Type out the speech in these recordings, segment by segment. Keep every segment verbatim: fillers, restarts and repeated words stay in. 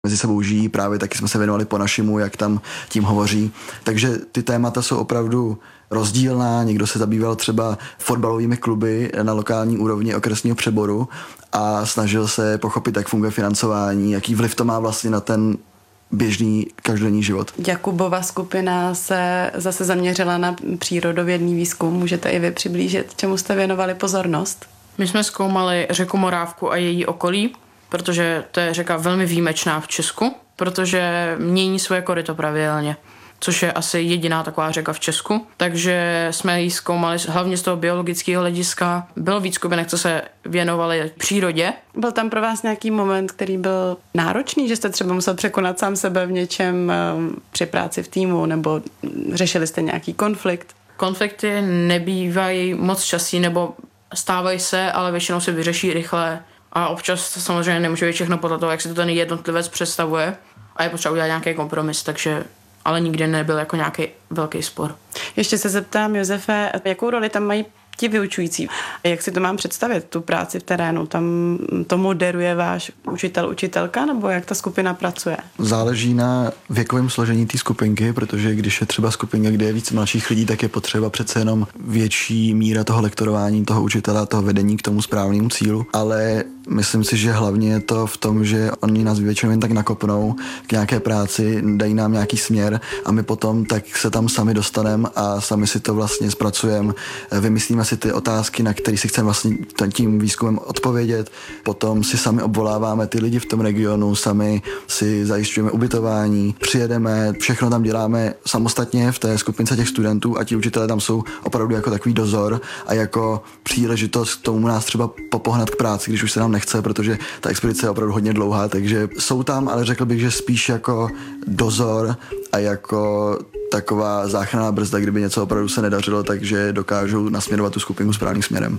mezi sebou žijí, právě taky jsme se věnovali po našemu, jak tam tím hovoří. Takže ty témata jsou opravdu rozdílná, někdo se zabýval třeba fotbalovými kluby na lokální úrovni okresního přeboru a snažil se pochopit, jak funguje financování, jaký vliv to má vlastně na ten běžný každodenní život. Jakubova skupina se zase zaměřila na přírodovědný výzkum. Můžete i vy přiblížit, čemu jste věnovali pozornost? My jsme zkoumali řeku Morávku a její okolí, protože to je řeka velmi výjimečná v Česku, protože mění svoje koryto pravidelně, což je asi jediná taková řeka v Česku. Takže jsme ji zkoumali hlavně z toho biologického hlediska. Bylo víc skupinek, co se věnovali přírodě. Byl tam pro vás nějaký moment, který byl náročný, že jste třeba musel překonat sám sebe v něčem při práci v týmu, nebo řešili jste nějaký konflikt? Konflikty nebývají moc častý, nebo stávají se, ale většinou se vyřeší rychle. A občas samozřejmě nemůže být všechno podle toho, jak si to ten jednotlivec představuje. A je potřeba udělat nějaký kompromis, takže ale nikdy nebyl jako nějaký velký spor. Ještě se zeptám, Josefe, jakou roli tam mají ti vyučující? Jak si to mám představit, tu práci v terénu? Tam to moderuje váš učitel, učitelka, nebo jak ta skupina pracuje? Záleží na věkovém složení té skupinky, protože když je třeba skupinka, kde je víc mladších lidí, tak je potřeba přece jenom větší míra toho lektorování, toho učitele, toho vedení k tomu správnému cílu, ale myslím si, že hlavně je to v tom, že oni nás většinou jen tak nakopnou k nějaké práci, dají nám nějaký směr a my potom tak se tam sami dostaneme a sami si to vlastně zpracujeme, vymyslíme si ty otázky, na které si chceme vlastně tím výzkumem odpovědět, potom si sami obvoláváme ty lidi v tom regionu, sami si zajišťujeme ubytování, přijedeme, všechno tam děláme samostatně v té skupince těch studentů a ti učitelé tam jsou opravdu jako takový dozor a jako příležitost k tomu nás třeba popohnat k práci, když už se nám nechce, protože ta expedice je opravdu hodně dlouhá, takže jsou tam, ale řekl bych, že spíš jako dozor a jako taková záchranná brzda, kdyby něco opravdu se nedařilo, takže dokážou nasměrovat tu skupinu správným směrem.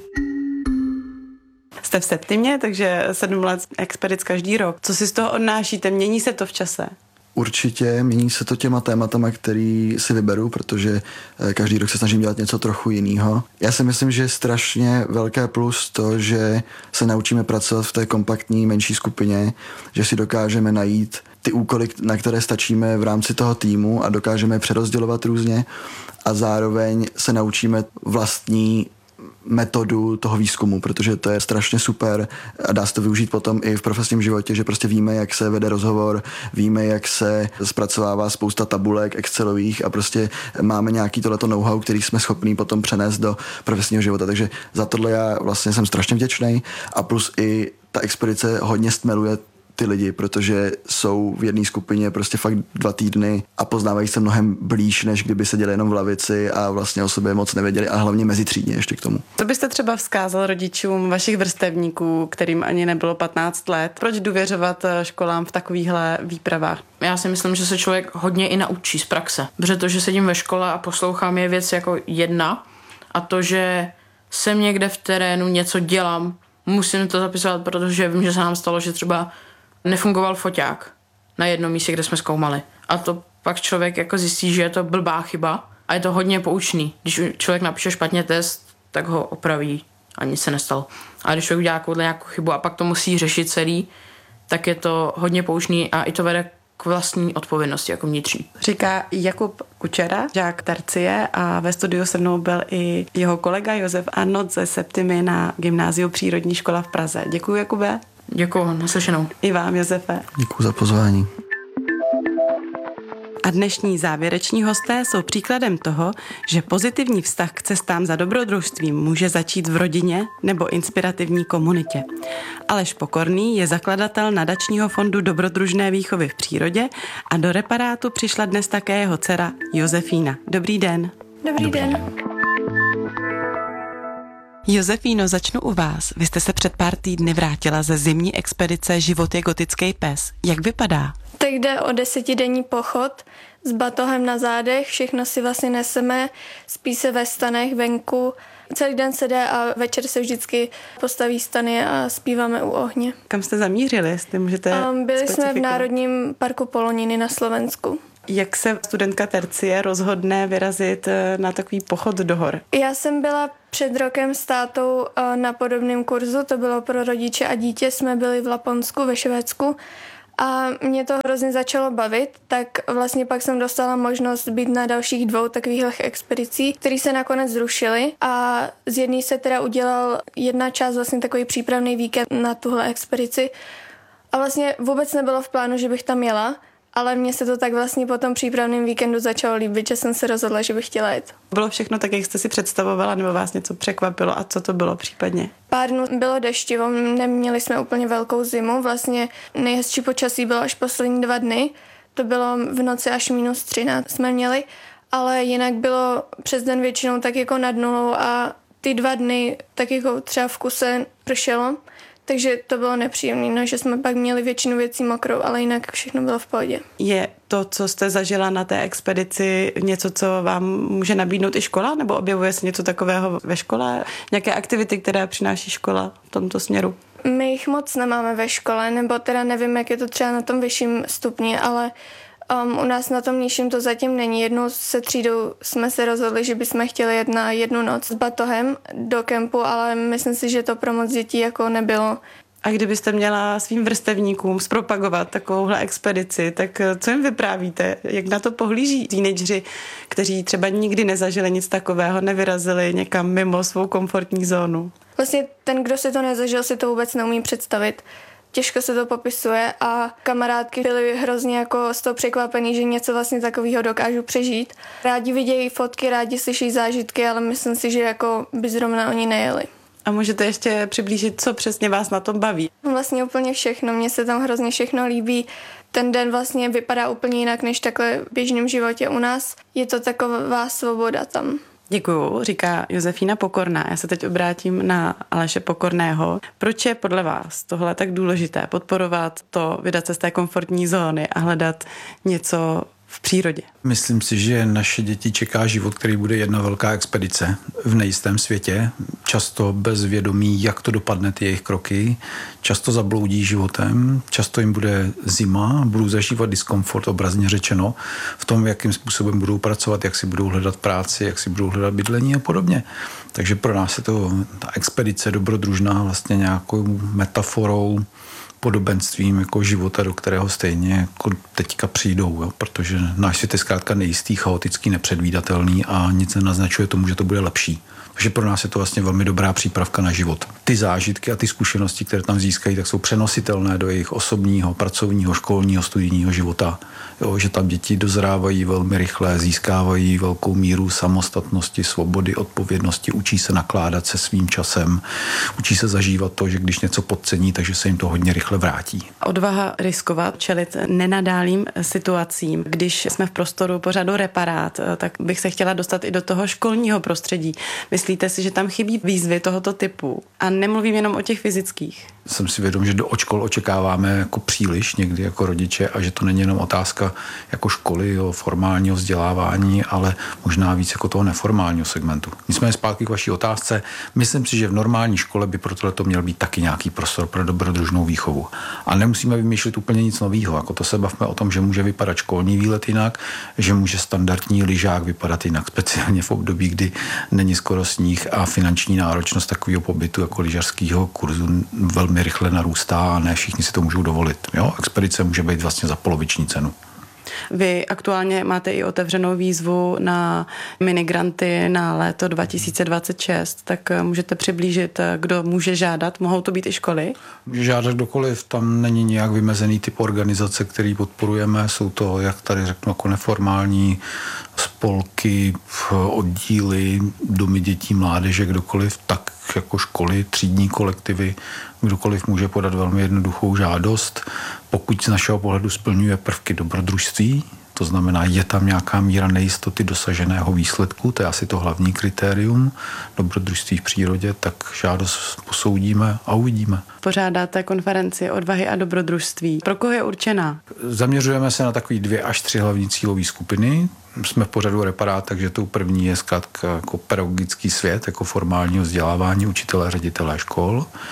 Jste v Septimě, takže sedm let expedic každý rok. Co si z toho odnášíte? Mění se to v čase? Určitě mění se to těma tématama, který si vyberu, protože každý rok se snažím dělat něco trochu jiného. Já si myslím, že je strašně velké plus to, že se naučíme pracovat v té kompaktní menší skupině, že si dokážeme najít ty úkoly, na které stačíme v rámci toho týmu a dokážeme přerozdělovat různě a zároveň se naučíme vlastní metodu toho výzkumu, protože to je strašně super a dá se to využít potom i v profesním životě, že prostě víme, jak se vede rozhovor, víme, jak se zpracovává spousta tabulek excelových a prostě máme nějaký tohleto know-how, který jsme schopní potom přenést do profesního života, takže za tohle já vlastně jsem strašně vděčný a plus i ta expedice hodně stmeluje ty lidi, protože jsou v jedné skupině prostě fakt dva týdny a poznávají se mnohem blíž, než kdyby seděli jenom v lavici a vlastně o sobě moc nevěděli a hlavně mezitřídně ještě k tomu. Co byste třeba vzkázal rodičům vašich vrstevníků, kterým ani nebylo patnáct let? Proč důvěřovat školám v takovýchhle výpravách? Já si myslím, že se člověk hodně i naučí z praxe. Protože to, že sedím ve škole a poslouchám, je věc jako jedna a to, že jsem někde v terénu, něco dělám, musím to zapisovat, protože vím, že se nám stalo, že třeba nefungoval foťák na jednom místě, kde jsme zkoumali. A to pak člověk jako zjistí, že je to blbá chyba a je to hodně poučný. Když člověk napíše špatně test, tak ho opraví a nic se nestalo. A když člověk udělá nějakou chybu a pak to musí řešit celý, tak je to hodně poučný a i to vede k vlastní odpovědnosti jako vnitřní. Říká Jakub Kučera, žák tercie a ve studiu se mnou byl i jeho kolega Josef Arnold ze Septimy na Gymnáziu Přírodní škola v Praze. Děkuji, Jakube. Děkuji, naslyšenou. I vám, Josefe. Děkuji za pozvání. A dnešní závěreční hosté jsou příkladem toho, že pozitivní vztah k cestám za dobrodružstvím může začít v rodině nebo inspirativní komunitě. Aleš Pokorný je zakladatel nadačního fondu dobrodružné výchovy v přírodě a do reparátu přišla dnes také jeho dcera Josefína. Dobrý den. Dobrý, Dobrý den. den. Josefíno, začnu u vás. Vy jste se před pár týdny vrátila ze zimní expedice Život je gotický pes. Jak vypadá? Tak jde o desetidenní pochod s batohem na zádech, všechno si vlastně neseme, spí se ve stanech venku, celý den se jde a večer se vždycky postaví stany a zpíváme u ohně. Kam jste zamířili, jestli můžete um, Byli jsme v Národním parku Poloniny na Slovensku. Jak se studentka tercie rozhodne vyrazit na takový pochod do hor? Já jsem byla před rokem s tátou na podobném kurzu, to bylo pro rodiče a dítě, jsme byli v Laponsku, ve Švédsku A mě to hrozně začalo bavit, tak vlastně pak jsem dostala možnost být na dalších dvou takových expedicí, které se nakonec zrušily a z jedné se teda udělal jedna část, vlastně takový přípravný víkend na tuhle expedici a vlastně vůbec nebylo v plánu, že bych tam jela, ale mně se to tak vlastně po tom přípravném víkendu začalo líbit, že jsem se rozhodla, že bych chtěla jet. Bylo všechno tak, jak jste si představovala, nebo vás něco překvapilo a co to bylo případně? Pár dnů bylo deštivo, neměli jsme úplně velkou zimu, vlastně nejhezčí počasí bylo až poslední dva dny, to bylo v noci až minus třináct jsme měli, ale jinak bylo přes den většinou tak jako nad nulou a ty dva dny tak jako třeba v kuse pršelo. Takže to bylo nepříjemné, no, že jsme pak měli většinu věcí mokrou, ale jinak všechno bylo v pohodě. Je to, co jste zažila na té expedici, něco, co vám může nabídnout i škola? Nebo objevuje se něco takového ve škole? Nějaké aktivity, které přináší škola v tomto směru? My jich moc nemáme ve škole, nebo teda nevím, jak je to třeba na tom vyšším stupni, ale um, u nás na tom nižším to zatím není. Jednou se třídou jsme se rozhodli, že bychom chtěli jet na jednu noc s batohem do kempu, ale myslím si, že to pro moc dětí jako nebylo. A kdybyste měla svým vrstevníkům zpropagovat takovouhle expedici, tak co jim vyprávíte? Jak na to pohlíží teenageři, kteří třeba nikdy nezažili nic takového, nevyrazili někam mimo svou komfortní zónu? Vlastně ten, kdo si to nezažil, si to vůbec neumí představit. Těžko se to popisuje a kamarádky byly hrozně jako z toho překvapený, že něco vlastně takového dokážu přežít. Rádi vidějí fotky, rádi slyší zážitky, ale myslím si, že jako by zrovna oni nejeli. A můžete ještě přiblížit, co přesně vás na tom baví? Vlastně úplně všechno, mně se tam hrozně všechno líbí. Ten den vlastně vypadá úplně jinak než takhle v běžném životě u nás. Je to taková svoboda tam. Děkuju, říká Josefína Pokorná. Já se teď obrátím na Aleše Pokorného. Proč je podle vás tohle tak důležité podporovat to, vydat se z té komfortní zóny a hledat něco v přírodě? Myslím si, že naše děti čeká život, který bude jedna velká expedice v nejistém světě, často bez vědomí, jak to dopadne ty jejich kroky, často zabloudí životem, často jim bude zima, budou zažívat diskomfort, obrazně řečeno, v tom, jakým způsobem budou pracovat, jak si budou hledat práci, jak si budou hledat bydlení a podobně. Takže pro nás je to ta expedice dobrodružná vlastně nějakou metaforou, podobenstvím jako života, do kterého stejně jako teďka přijdou, jo? Protože náš svět je zkrátka nejistý, chaotický, nepředvídatelný a nic nenaznačuje tomu, že to bude lepší. Takže pro nás je to vlastně velmi dobrá přípravka na život. Ty zážitky a ty zkušenosti, které tam získají, tak jsou přenositelné do jejich osobního, pracovního, školního, studijního života. Jo, že tam děti dozrávají velmi rychle, získávají velkou míru samostatnosti, svobody, odpovědnosti, učí se nakládat se svým časem, učí se zažívat to, že když něco podcení, takže se jim to hodně rychle vrátí. Odvaha riskovat, čelit nenadálým situacím. Když jsme v prostoru pořadu Reparát, tak bych se chtěla dostat i do toho školního prostředí. Myslíte si, že tam chybí výzvy tohoto typu? A nemluvím jenom o těch fyzických. Jsem si vědom, že do škol očekáváme jako příliš někdy jako rodiče a že to není jenom otázka jako školy, jo, formálního vzdělávání, ale možná víc jako toho neformálního segmentu. Nicméně zpátky k vaší otázce. Myslím si, že v normální škole by pro tohle to měl být taky nějaký prostor pro dobrodružnou výchovu. A nemusíme vymýšlet úplně nic nového. Jako to se bavme o tom, že může vypadat školní výlet jinak, že může standardní lyžák vypadat jinak, speciálně v období, kdy není skoro sníh a finanční náročnost takového pobytu jako lyžařského kurzu velmi rychle narůstá a ne všichni si to můžou dovolit. Jo? Expedice může být vlastně za poloviční cenu. Vy aktuálně máte i otevřenou výzvu na minigranty na léto dva tisíce dvacet šest, tak můžete přiblížit, kdo může žádat? Mohou to být i školy? Může žádat kdokoliv, tam není nějak vymezený typ organizace, který podporujeme. Jsou to, jak tady řeknu, jako neformální spolky, oddíly, domy dětí, mládeže, kdokoliv, tak jako školy, třídní kolektivy, kdokoliv může podat velmi jednoduchou žádost, pokud z našeho pohledu splňuje prvky dobrodružství, to znamená, je tam nějaká míra nejistoty dosaženého výsledku, to je asi to hlavní kritérium dobrodružství v přírodě, tak žádost posoudíme a uvidíme. Pořádáte konferenci Odvahy a dobrodružství. Pro koho je určená? Zaměřujeme se na takový dvě až tři hlavní cílové skupiny. Jsme v pořadu Reparát, takže tou první je zkrátka jako pedagogický svět, jako formálního vzdělávání učitele, ředitele škol.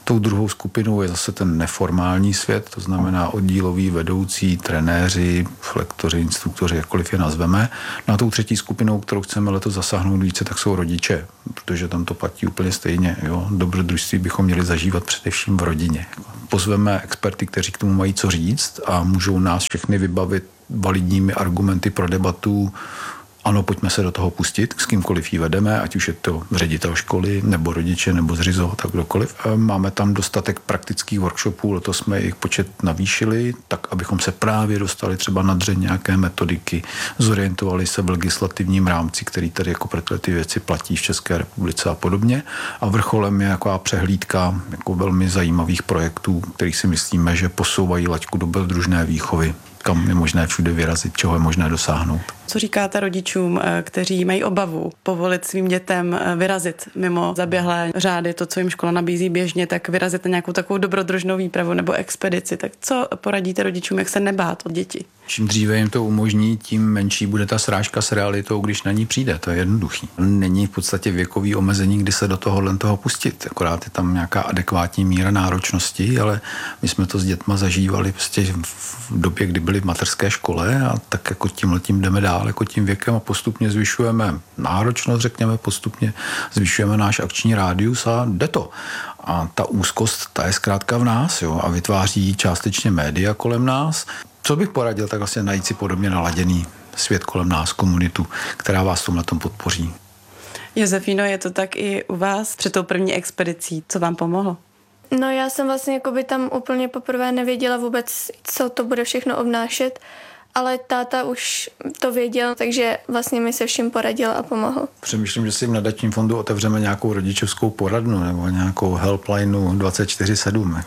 Tou druhou skupinou je zase ten neformální svět, to znamená oddíloví vedoucí, trenéři, lektoři, instruktoři, jakkoliv je nazveme. No a tou třetí skupinou, kterou chceme letos zasáhnout více, tak jsou rodiče, protože tam to platí úplně stejně. Jo? Dobrodružství bychom měli zažívat především v rodině. Pozveme experty, kteří k tomu mají co říct a můžou nás všechny vybavit validními argumenty pro debatu. Ano, pojďme se do toho pustit, s kýmkoliv ji vedeme, ať už je to ředitel školy, nebo rodiče, nebo zřizovat, tak kdokoliv. Máme tam dostatek praktických workshopů, letos jsme jejich počet navýšili, tak abychom se právě dostali třeba na dřeň nějaké metodiky, zorientovali se v legislativním rámci, který tady jako pro ty věci platí v České republice a podobně. A vrcholem je taková přehlídka jako velmi zajímavých projektů, kterých si myslíme, že posouvají laťku do dobrodružné výchovy, kam je možné všude vyrazit, čeho je možné dosáhnout. Co říkáte rodičům, kteří mají obavu povolit svým dětem vyrazit mimo zaběhlé řády, to, co jim škola nabízí běžně, tak vyrazit na nějakou takovou dobrodružnou výpravu nebo expedici? Tak co poradíte rodičům, jak se nebát od dětí? Čím dříve jim to umožní, tím menší bude ta srážka s realitou, když na ní přijde. To je jednoduchý. Není v podstatě věkový omezení, kdy se do tohohle toho pustit. Akorát je tam nějaká adekvátní míra náročnosti, ale my jsme to s dětma zažívali prostě v době, kdy byli v mateřské škole a tak jako tímhletím jdeme dál, jako tím věkem a postupně zvyšujeme náročnost, řekněme, postupně zvyšujeme náš akční rádius a jde to. A ta úzkost, ta je zkrátka v nás, jo, a vytváří částečně média kolem nás. Co bych poradil, tak vlastně najít si podobně naladěný svět kolem nás, komunitu, která vás v tomhletom podpoří. Josefíno, je to tak i u vás před tou první expedicí? Co vám pomohlo? No já jsem vlastně jakoby tam úplně poprvé nevěděla vůbec, co to bude všechno obnášet, ale táta už to věděl, takže vlastně mi se vším poradil a pomohl. Přemýšlím, že si v nadačním fondu otevřeme nějakou rodičovskou poradnu nebo nějakou helplineu dvacet čtyři sedm.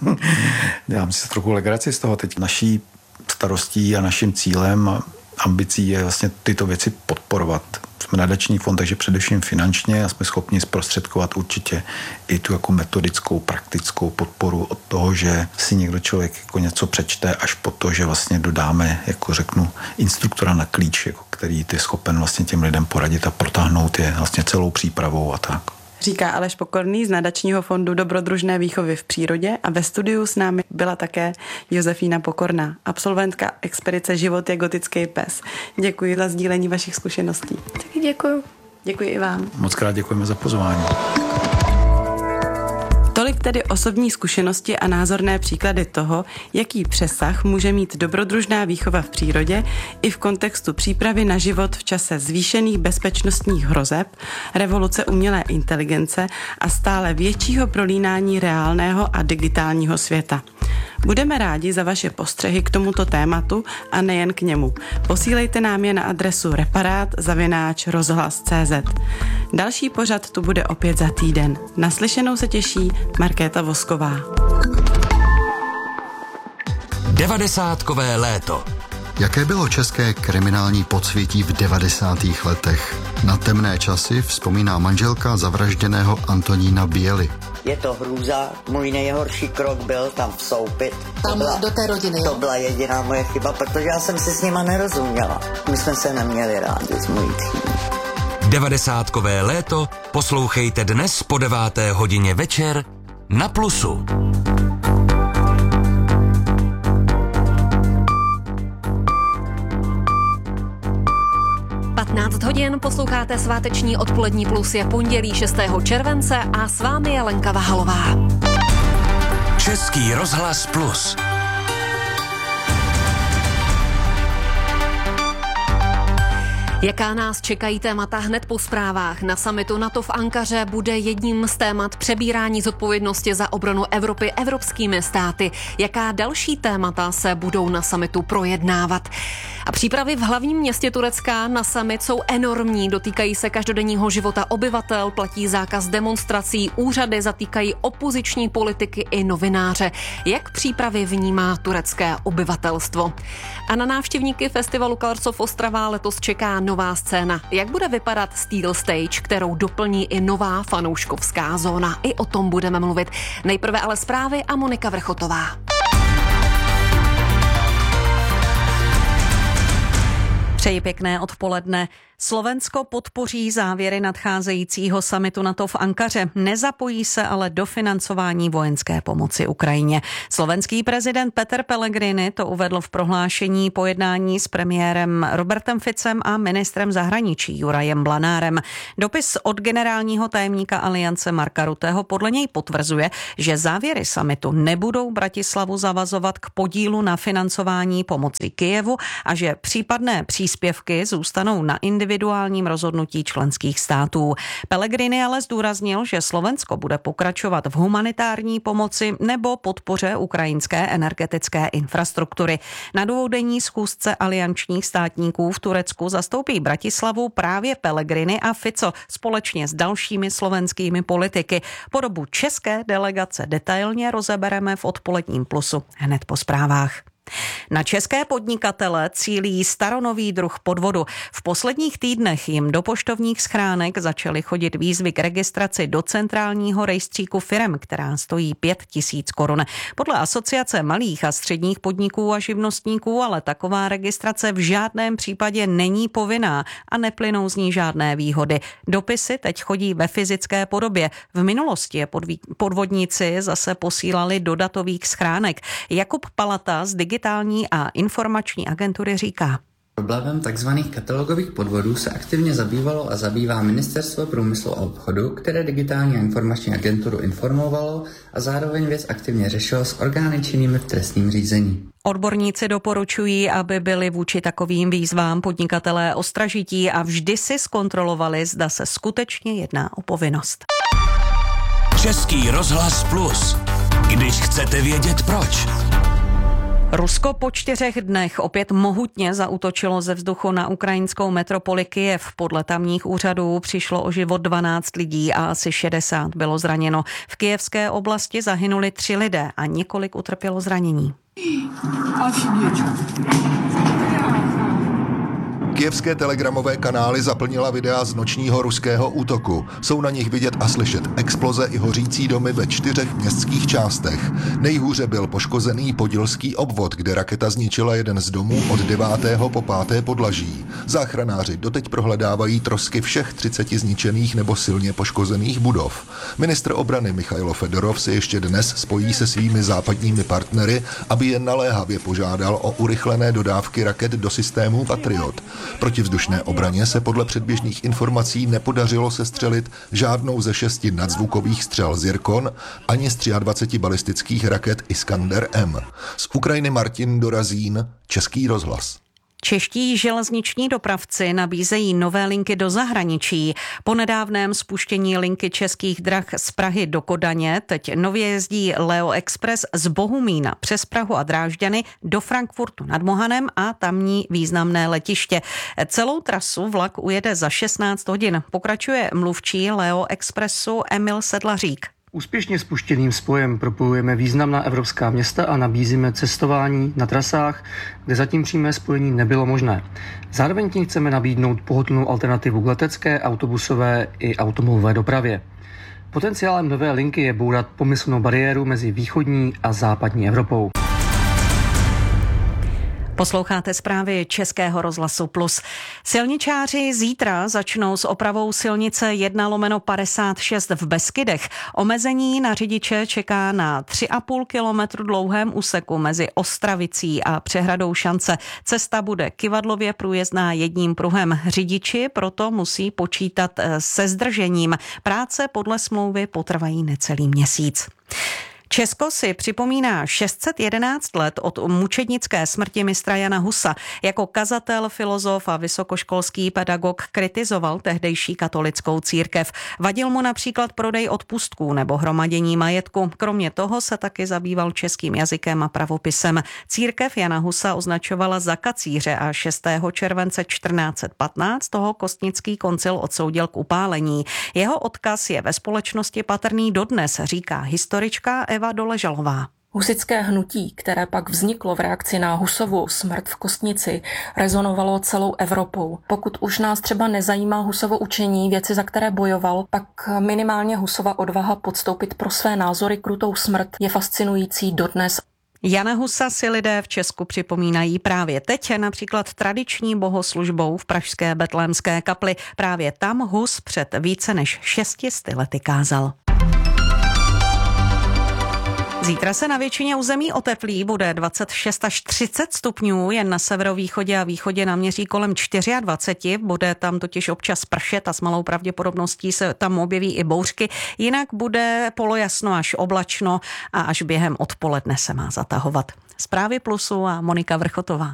Dělám si trochu legraci z toho. Teď naší starostí a naším cílem a ambicí je vlastně tyto věci podporovat. Jsme nadační fond, takže především finančně a jsme schopni zprostředkovat určitě i tu jako metodickou, praktickou podporu od toho, že si někdo člověk jako něco přečte, až po to, že vlastně dodáme, jako řeknu, instruktora na klíč, jako který je schopen vlastně těm lidem poradit a protáhnout je vlastně celou přípravou a tak. Říká Aleš Pokorný z nadačního fondu dobrodružné výchovy v přírodě a ve studiu s námi byla také Josefína Pokorná, absolventka expedice Život je gotický pes. Děkuji za sdílení vašich zkušeností. Taky děkuji. Děkuji i vám. Moc krát děkujeme za pozvání. Tolik tedy osobní zkušenosti a názorné příklady toho, jaký přesah může mít dobrodružná výchova v přírodě i v kontextu přípravy na život v čase zvýšených bezpečnostních hrozeb, revoluce umělé inteligence a stále většího prolínání reálného a digitálního světa. Budeme rádi za vaše postřehy k tomuto tématu a nejen k němu. Posílejte nám je na adresu reparát zavináč rozhlas tečka cé zet. Další pořad tu bude opět za týden. Naslyšenou se těší Markéta Vosková. Devadesátkové léto. Jaké bylo české kriminální podsvětí v devadesátých letech? Na temné časy vzpomíná manželka zavražděného Antonína Běly. Je to hrůza, můj nejhorší krok byl tam vstoupit. Tam byla, do té rodiny, To byla jediná moje chyba, protože já jsem si s nima nerozuměla. My jsme se neměli rádi s mojí tchýní. Devadesátkové léto poslouchejte dnes po deváté hodině večer na Plusu. patnáct hodin, posloucháte sváteční odpolední Plus, je pondělí šestého července a s vámi je Lenka Vahalová. Český rozhlas Plus. Jaká nás čekají témata hned po zprávách? Na summitu NATO v Ankaře bude jedním z témat přebírání zodpovědnosti za obranu Evropy evropskými státy. Jaká další témata se budou na summitu projednávat? A přípravy v hlavním městě Turecka na summit jsou enormní, dotýkají se každodenního života obyvatel, platí zákaz demonstrací, úřady zatýkají opoziční politiky i novináře. Jak přípravy vnímá turecké obyvatelstvo? A na návštěvníky festivalu Karsov Ostrava letos čeká nová scéna. Jak bude vypadat Steel Stage, kterou doplní i nová fanouškovská zóna? I o tom budeme mluvit. Nejprve ale zprávy a Monika Vrchotová. Přeji pěkné odpoledne. Slovensko podpoří závěry nadcházejícího summitu NATO v Ankaře, nezapojí se ale do financování vojenské pomoci Ukrajině. Slovenský prezident Peter Pellegrini to uvedl v prohlášení po jednání s premiérem Robertem Ficem a ministrem zahraničí Jurajem Blanárem. Dopis od generálního tajemníka Aliance Marka Rutteho podle něj potvrzuje, že závěry summitu nebudou Bratislavu zavazovat k podílu na financování pomoci Kyjevu a že případné příspěvky zůstanou na individuálním rozhodnutí členských států. Pellegrini ale zdůraznil, že Slovensko bude pokračovat v humanitární pomoci nebo podpoře ukrajinské energetické infrastruktury. Na dvoudenní schůzce aliančních státníků v Turecku zastoupí Bratislavu právě Pellegrini a Fico společně s dalšími slovenskými politiky. Podobu české delegace detailně rozebereme v odpoledním Plusu hned po zprávách. Na české podnikatele cílí staronový druh podvodu. V posledních týdnech jim do poštovních schránek začaly chodit výzvy k registraci do centrálního rejstříku firem, která stojí pět tisíc korun. Podle Asociace malých a středních podniků a živnostníků ale taková registrace v žádném případě není povinná a neplynou z ní žádné výhody. Dopisy teď chodí ve fyzické podobě. V minulosti je podvodníci zase posílali do datových schránek. Jakub Palata z Digitální a informační agentury říká. Problémem tzv. Katalogových podvodů se aktivně zabývalo a zabývá Ministerstvo průmyslu a obchodu, které Digitální a informační agenturu informovalo a zároveň věc aktivně řešilo s orgány činnými v trestním řízení. Odborníci doporučují, aby byli vůči takovým výzvám podnikatelé ostražití a vždy si zkontrolovali, zda se skutečně jedná o povinnost. Český rozhlas Plus. Když chcete vědět proč. Rusko po čtyřech dnech opět mohutně zaútočilo ze vzduchu na ukrajinskou metropoli Kyjev. Podle tamních úřadů přišlo o život dvanáct lidí a asi šedesát bylo zraněno. V kyjevské oblasti zahynuli tři lidé a několik utrpělo zranění. Kyjevské telegramové kanály zaplnila videa z nočního ruského útoku. Jsou na nich vidět a slyšet exploze i hořící domy ve čtyřech městských částech. Nejhůře byl poškozený podilský obvod, kde raketa zničila jeden z domů od devátého po páté podlaží. Záchranáři doteď prohledávají trosky všech třiceti zničených nebo silně poškozených budov. Ministr obrany Michailo Fedorov se ještě dnes spojí se svými západními partnery, aby je naléhavě požádal o urychlené dodávky raket do systému Patriot. Protivzdušné obraně se podle předběžných informací nepodařilo sestřelit žádnou ze šesti nadzvukových střel Zirkon ani z dvaceti tři balistických raket Iskander M. Z Ukrajiny Martin Dorazín, Český rozhlas. Čeští železniční dopravci nabízejí nové linky do zahraničí. Po nedávném spuštění linky Českých drah z Prahy do Kodaně teď nově jezdí Leo Express z Bohumína přes Prahu a Drážďany do Frankfurtu nad Mohanem a tamní významné letiště. Celou trasu vlak ujede za šestnáct hodin. Pokračuje mluvčí Leo Expressu Emil Sedlařík. Úspěšně spuštěným spojem propojujeme významná evropská města a nabízíme cestování na trasách, kde zatím přímé spojení nebylo možné. Zároveň tím chceme nabídnout pohodlnou alternativu k letecké, autobusové i automobilové dopravě. Potenciálem nové linky je bourat pomyslnou bariéru mezi východní a západní Evropou. Posloucháte zprávy Českého rozhlasu Plus. Silničáři zítra začnou s opravou silnice jedna lomeno padesát šest v Beskydech. Omezení na řidiče čeká na tři a půl kilometru dlouhém úseku mezi Ostravicí a přehradou Šance. Cesta bude kyvadlově průjezdná jedním pruhem. Řidiči proto musí počítat se zdržením. Práce podle smlouvy potrvají necelý měsíc. Česko si připomíná šest set jedenáct let od mučednické smrti mistra Jana Husa. Jako kazatel, filozof a vysokoškolský pedagog kritizoval tehdejší katolickou církev. Vadil mu například prodej odpustků nebo hromadění majetku. Kromě toho se taky zabýval českým jazykem a pravopisem. Církev Jana Husa označovala za kacíře a šestého července čtrnáct set patnáct toho Kostnický koncil odsoudil k upálení. Jeho odkaz je ve společnosti patrný dodnes, říká historička Eva Doležalová. Husitské hnutí, které pak vzniklo v reakci na Husovu smrt v Kostnici, rezonovalo celou Evropou. Pokud už nás třeba nezajímá Husovo učení, věci, za které bojoval, pak minimálně Husova odvaha podstoupit pro své názory krutou smrt je fascinující dodnes. Jana Husa si lidé v Česku připomínají právě teď, například tradiční bohoslužbou v pražské Betlémské kapli. Právě tam Hus před více než šestisty lety kázal. Zítra se na většině území oteplí, bude dvacet šest až třicet stupňů, jen na severovýchodě a východě naměří kolem dvacet čtyři, bude tam totiž občas pršet a s malou pravděpodobností se tam objeví i bouřky, jinak bude polojasno až oblačno a až během odpoledne se má zatahovat. Zprávy Plusu a Monika Vrchotová.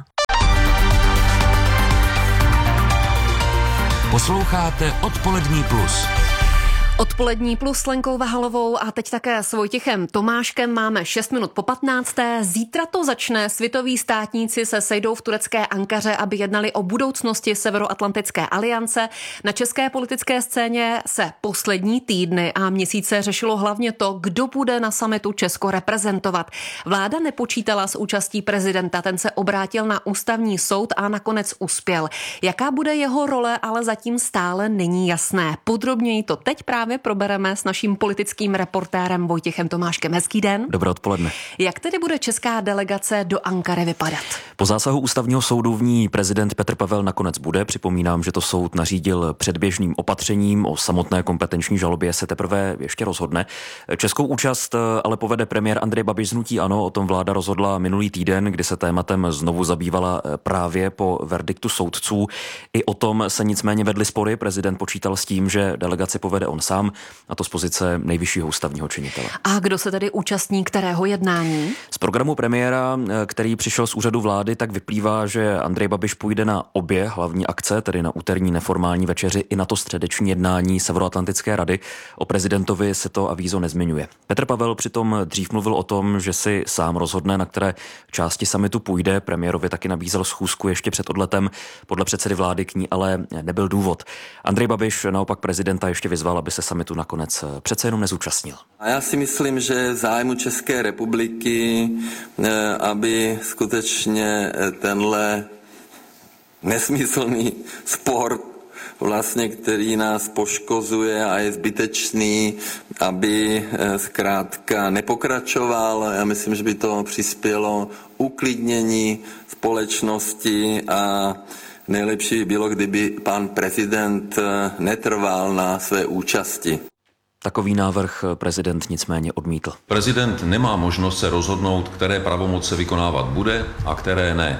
Posloucháte Odpolední plus. Odpolední plus s Lenkou Vahalovou a teď také s Vojtěchem Tomáškem. Máme šest minut po patnácté. Zítra to začne. Světoví státníci se sejdou v turecké Ankaře, aby jednali o budoucnosti Severoatlantické aliance. Na české politické scéně se poslední týdny a měsíce řešilo hlavně to, kdo bude na summitu Česko reprezentovat. Vláda nepočítala s účastí prezidenta, ten se obrátil na ústavní soud a nakonec uspěl. Jaká bude jeho role, ale zatím stále není jasné. Podrobněji to teď právě probereme s naším politickým reportérem Vojtěchem Tomáškem. Hezký den. Dobré odpoledne. Jak tedy bude česká delegace do Ankary vypadat? Po zásahu ústavního soudu v ní prezident Petr Pavel nakonec bude. Připomínám, že to soud nařídil předběžným opatřením, o samotné kompetenční žalobě se teprve ještě rozhodne. Českou účast ale povede premiér Andrej Babiš z hnutí ANO, o tom vláda rozhodla minulý týden, kdy se tématem znovu zabývala právě po verdiktu soudců. I o tom se nicméně vedly spory. Prezident počítal s tím, že delegaci povede on sám, a to z pozice nejvyššího ústavního činitele. A kdo se tedy účastní kterého jednání? Z programu premiéra, který přišel z úřadu vlády, tak vyplývá, že Andrej Babiš půjde na obě hlavní akce, tedy na úterní neformální večeři i na to středeční jednání Severoatlantické rady. O prezidentovi se to avízo nezmiňuje. Petr Pavel přitom dřív mluvil o tom, že si sám rozhodne, na které části summitu půjde. Premiérovi taky nabízel schůzku ještě před odletem. Podle předsedy vlády k ní ale nebyl důvod. Andrej Babiš naopak prezidenta ještě vyzval, aby se summitu nakonec přece jenom nezúčastnil. A já si myslím, že zájmu České republiky, aby skutečně tenhle nesmyslný sport, vlastně, který nás poškozuje a je zbytečný, aby zkrátka nepokračoval. Já myslím, že by to přispělo uklidnění společnosti a nejlepší by bylo, kdyby pan prezident netrval na své účasti. Takový návrh prezident nicméně odmítl. Prezident nemá možnost se rozhodnout, které pravomoce vykonávat bude a které ne.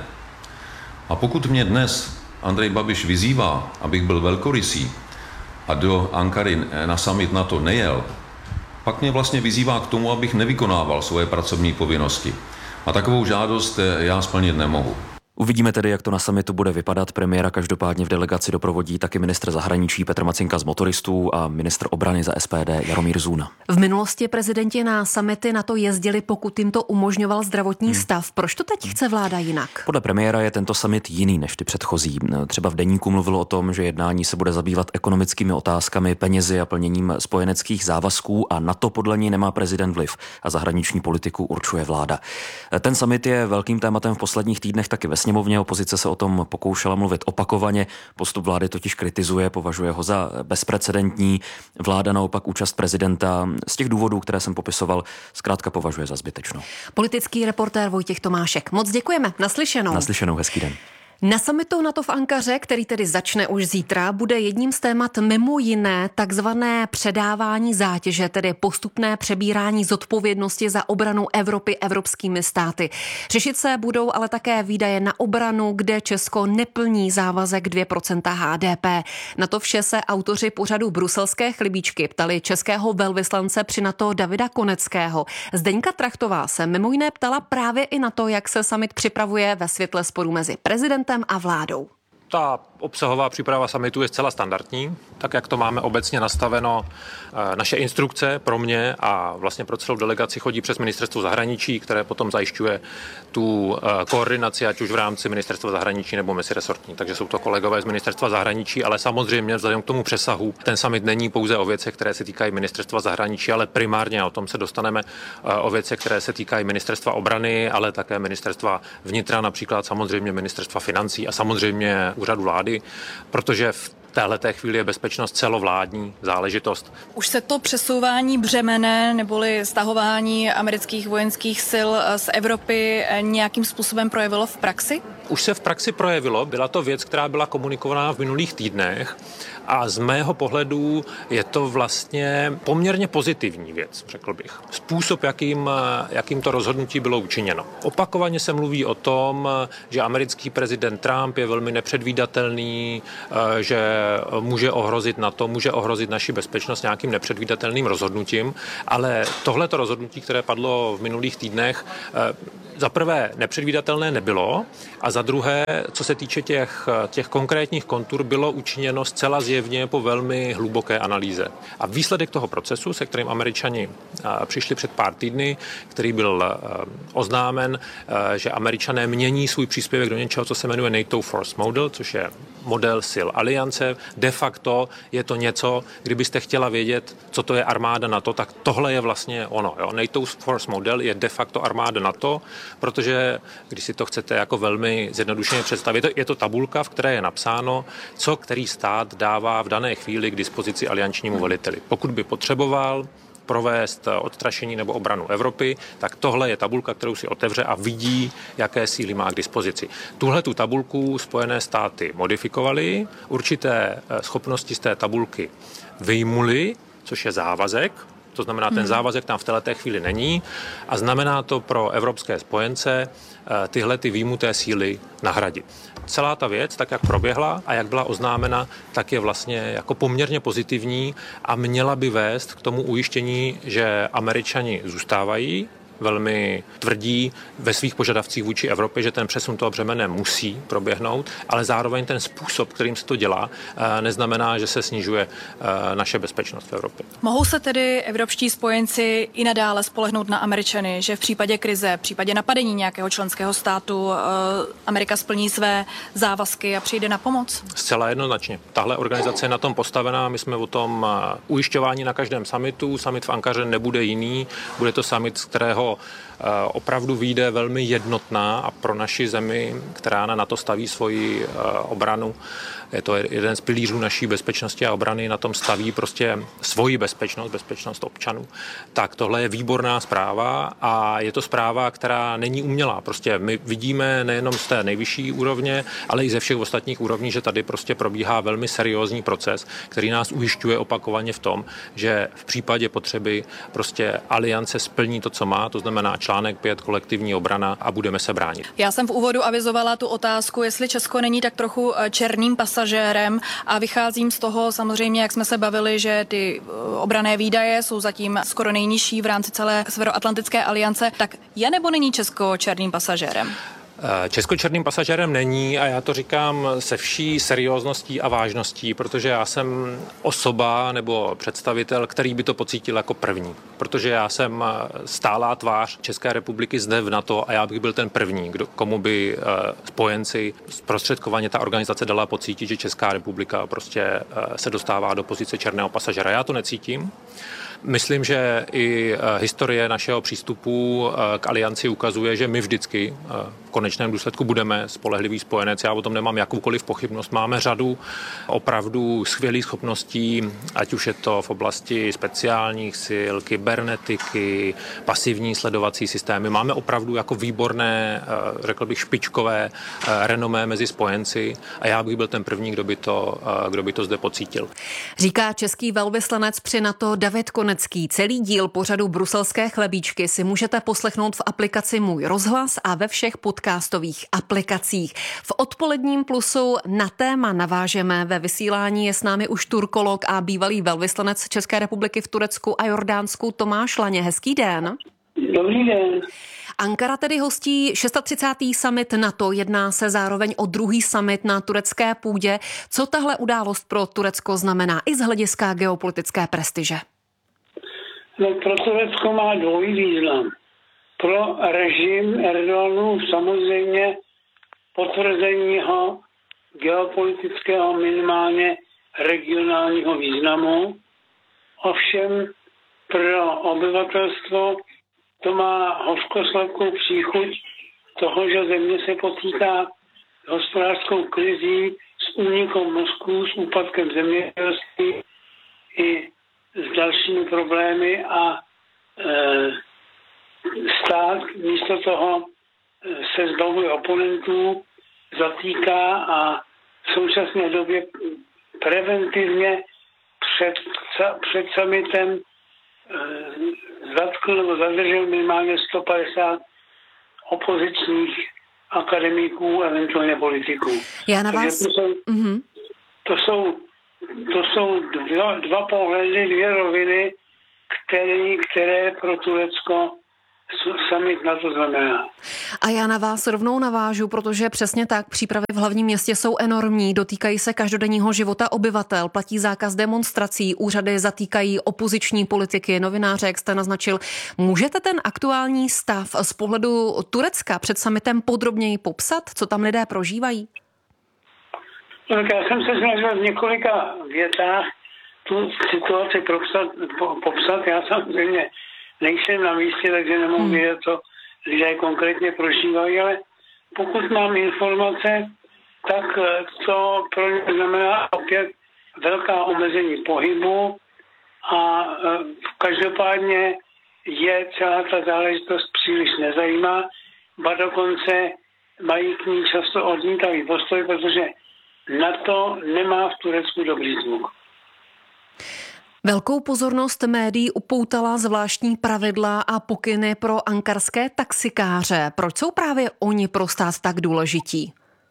A pokud mě dnes Andrej Babiš vyzývá, abych byl velkorysý a do Ankary na summit NATO nejel, pak mě vlastně vyzývá k tomu, abych nevykonával svoje pracovní povinnosti. A takovou žádost já splnit nemohu. Uvidíme tedy, jak to na summitu bude vypadat. Premiéra každopádně v delegaci doprovodí taky ministr zahraničí Petr Macinka z Motoristů a ministr obrany za S P D Jaromír Zůna. V minulosti prezidenti na summity na to jezdili, pokud jim to umožňoval zdravotní hmm. stav. Proč to teď chce vláda jinak? Podle premiéra je tento summit jiný než ty předchozí. Třeba v deníku mluvilo o tom, že jednání se bude zabývat ekonomickými otázkami, penězi a plněním spojeneckých závazků a na to podle ní nemá prezident vliv a zahraniční politiku určuje vláda. Ten summit je velkým tématem v posledních týdnech taky ve sněmovně. Opozice se o tom pokoušela mluvit opakovaně. Postup vlády totiž kritizuje, považuje ho za bezprecedentní. Vláda naopak účast prezidenta z těch důvodů, které jsem popisoval, zkrátka považuje za zbytečnou. Politický reportér Vojtěch Tomášek. Moc děkujeme. Naslyšenou. Naslyšenou, hezký den. Na summitu NATO v Ankaře, který tedy začne už zítra, bude jedním z témat mimo jiné takzvané předávání zátěže, tedy postupné přebírání zodpovědnosti za obranu Evropy evropskými státy. Řešit se budou ale také výdaje na obranu, kde Česko neplní závazek dvě procenta H D P. Na to vše se autoři pořadu Bruselské chlebíčky ptali českého velvyslance při NATO Davida Koneckého. Zdeňka Trachtová se mimo jiné ptala právě i na to, jak se summit připravuje ve světle sporu mezi prezidentem a vládou. Ta obsahová příprava summitu je zcela standardní, tak jak to máme obecně nastaveno. Naše instrukce pro mě a vlastně pro celou delegaci chodí přes ministerstvo zahraničí, které potom zajišťuje tu koordinaci, ať už v rámci ministerstva zahraničí nebo meziresortní. Takže jsou to kolegové z ministerstva zahraničí, ale samozřejmě vzhledem k tomu přesahu ten summit není pouze o věcech, které se týkají ministerstva zahraničí, ale primárně, a o tom se dostaneme, o věcech, které se týkají ministerstva obrany, ale také ministerstva vnitra, například samozřejmě ministerstva financí a samozřejmě úřadu vlády, protože v téhleté chvíli je bezpečnost celovládní záležitost. Už se to přesouvání břemene neboli stahování amerických vojenských sil z Evropy nějakým způsobem projevilo v praxi? Už se v praxi projevilo, byla to věc, která byla komunikovaná v minulých týdnech a z mého pohledu je to vlastně poměrně pozitivní věc, řekl bych. Způsob, jakým, jakým to rozhodnutí bylo učiněno. Opakovaně se mluví o tom, že americký prezident Trump je velmi nepředvídatelný, že může ohrozit NATO, může ohrozit naši bezpečnost nějakým nepředvídatelným rozhodnutím, ale tohleto rozhodnutí, které padlo v minulých týdnech, za prvé nepředvídatelné nebylo a za druhé, co se týče těch, těch konkrétních kontur, bylo učiněno zcela zjevně po velmi hluboké analýze. A výsledek toho procesu, se kterým Američani přišli před pár týdny, který byl oznámen, že Američané mění svůj příspěvek do něčeho, co se jmenuje NATO Force Model, což je model sil aliance. De facto je to něco, kdybyste chtěla vědět, co to je armáda NATO, tak tohle je vlastně ono. Jo? NATO Force Model je de facto armáda NATO, protože když si to chcete jako velmi zjednodušeně představit, je to tabulka, v které je napsáno, co který stát dává v dané chvíli k dispozici aliančnímu veliteli. Pokud by potřeboval provést odstrašení nebo obranu Evropy, tak tohle je tabulka, kterou si otevře a vidí, jaké síly má k dispozici. Tuhle tu tabulku Spojené státy modifikovaly, určité schopnosti z té tabulky vyjmuly, což je závazek, to znamená, ten závazek tam v této chvíli není a znamená to pro evropské spojence tyhle ty výjimuté síly nahradit. Celá ta věc, tak jak proběhla a jak byla oznámena, tak je vlastně jako poměrně pozitivní a měla by vést k tomu ujištění, že Američani zůstávají velmi tvrdí ve svých požadavcích vůči Evropě, že ten přesun toho břemene musí proběhnout, ale zároveň ten způsob, kterým se to dělá, neznamená, že se snižuje naše bezpečnost v Evropě. Mohou se tedy evropští spojenci i nadále spolehnout na Američany, že v případě krize, v případě napadení nějakého členského státu Amerika splní své závazky a přijde na pomoc? Zcela jednoznačně. Tahle organizace je na tom postavená, my jsme o tom ujišťováni na každém summitu. Summit v Ankaře nebude jiný, bude to summit, z kterého opravdu vyjde velmi jednotná a pro naši zemi, která na to staví svoji obranu, je to jeden z pilířů naší bezpečnosti a obrany, na tom staví prostě svoji bezpečnost, bezpečnost občanů. Tak tohle je výborná zpráva a je to zpráva, která není umělá. Prostě my vidíme nejenom z té nejvyšší úrovně, ale i ze všech ostatních úrovní, že tady prostě probíhá velmi seriózní proces, který nás ujišťuje opakovaně v tom, že v případě potřeby prostě aliance splní to, co má, to znamená článek pět kolektivní obrana a budeme se bránit. Já jsem v úvodu avizovala tu otázku, jestli Česko není tak trochu černým pasažérem a vycházím z toho samozřejmě, jak jsme se bavili, že ty obranné výdaje jsou zatím skoro nejnižší v rámci celé Severoatlantické aliance, tak je nebo není Česko černým pasažérem? Česko černým pasažérem není a já to říkám se vší seriózností a vážností, protože já jsem osoba nebo představitel, který by to pocítil jako první. Protože já jsem stálá tvář České republiky zde v NATO a já bych byl ten první, kdo, komu by spojenci zprostředkovaně ta organizace dala pocítit, že Česká republika prostě se dostává do pozice černého pasažera. Já to necítím. Myslím, že i historie našeho přístupu k alianci ukazuje, že my vždycky v konečném důsledku budeme spolehlivý spojenec. Já o tom nemám jakoukoliv pochybnost. Máme řadu opravdu skvělých schopností, ať už je to v oblasti speciálních sil, kybernetiky, pasivní sledovací systémy. Máme opravdu jako výborné, řekl bych, špičkové renomé mezi spojenci a já bych byl ten první, kdo by to, kdo by to zde pocítil. Říká český velvyslanec při NATO David Konecký. Celý díl pořadu Bruselské chlebíčky si můžete poslechnout v aplikaci Můj rozhlas a ve všech podcastových aplikacích. V odpoledním plusu na téma navážeme. Ve vysílání je s námi už turkolog a bývalý velvyslanec České republiky v Turecku a Jordánsku Tomáš Laně. Hezký den. Dobrý den. Ankara tedy hostí třicátý šestý summit NATO, jedná se zároveň o druhý summit na turecké půdě. Co tahle událost pro Turecko znamená i z hlediska geopolitické prestiže? Pro Turecko má dvojí význam. Pro režim Erdoganův samozřejmě potvrzení jeho geopolitického minimálně regionálního významu. Ovšem pro obyvatelstvo to má hořkosladkou příchuť toho, že země se potýká s hospodářskou krizí, s s únikem mozku, s úpadkem zemědělství i s dalšími problémy a e, stát místo toho se zbavuje oponentů, zatýká a v současné době preventivně před, před summitem e, zatkl nebo zadržel minimálně sto padesát opozičních akademiků, eventuálně politiků. Já na vás... To jsou, mm-hmm. to jsou, to jsou dva, dva pohledy, dvě roviny, které, které pro Turecko summit na to znamená. A já na vás rovnou navážu, protože přesně tak, přípravy v hlavním městě jsou enormní, dotýkají se každodenního života obyvatel, platí zákaz demonstrací, úřady zatýkají opoziční politiky, novináře, jak jste naznačil. Můžete ten aktuální stav z pohledu Turecka před summitem podrobněji popsat, co tam lidé prožívají? No, tak já jsem se snažil v několika větách tu situaci popsat, po, popsat. Já samozřejmě nejsem na místě, takže nemohu vědět, co lidé konkrétně prožívají, ale pokud mám informace, tak to pro ně znamená opět velká omezení pohybu a každopádně je celá ta záležitost příliš nezajímá, ba dokonce mají k ní často odmítavý postoj, protože na to nemá v Turecku dobrý zvuk. Velkou pozornost médií upoutala zvláštní pravidla a pokyny pro ankarské taxikáře. Proč jsou právě oni pro stát tak důležití?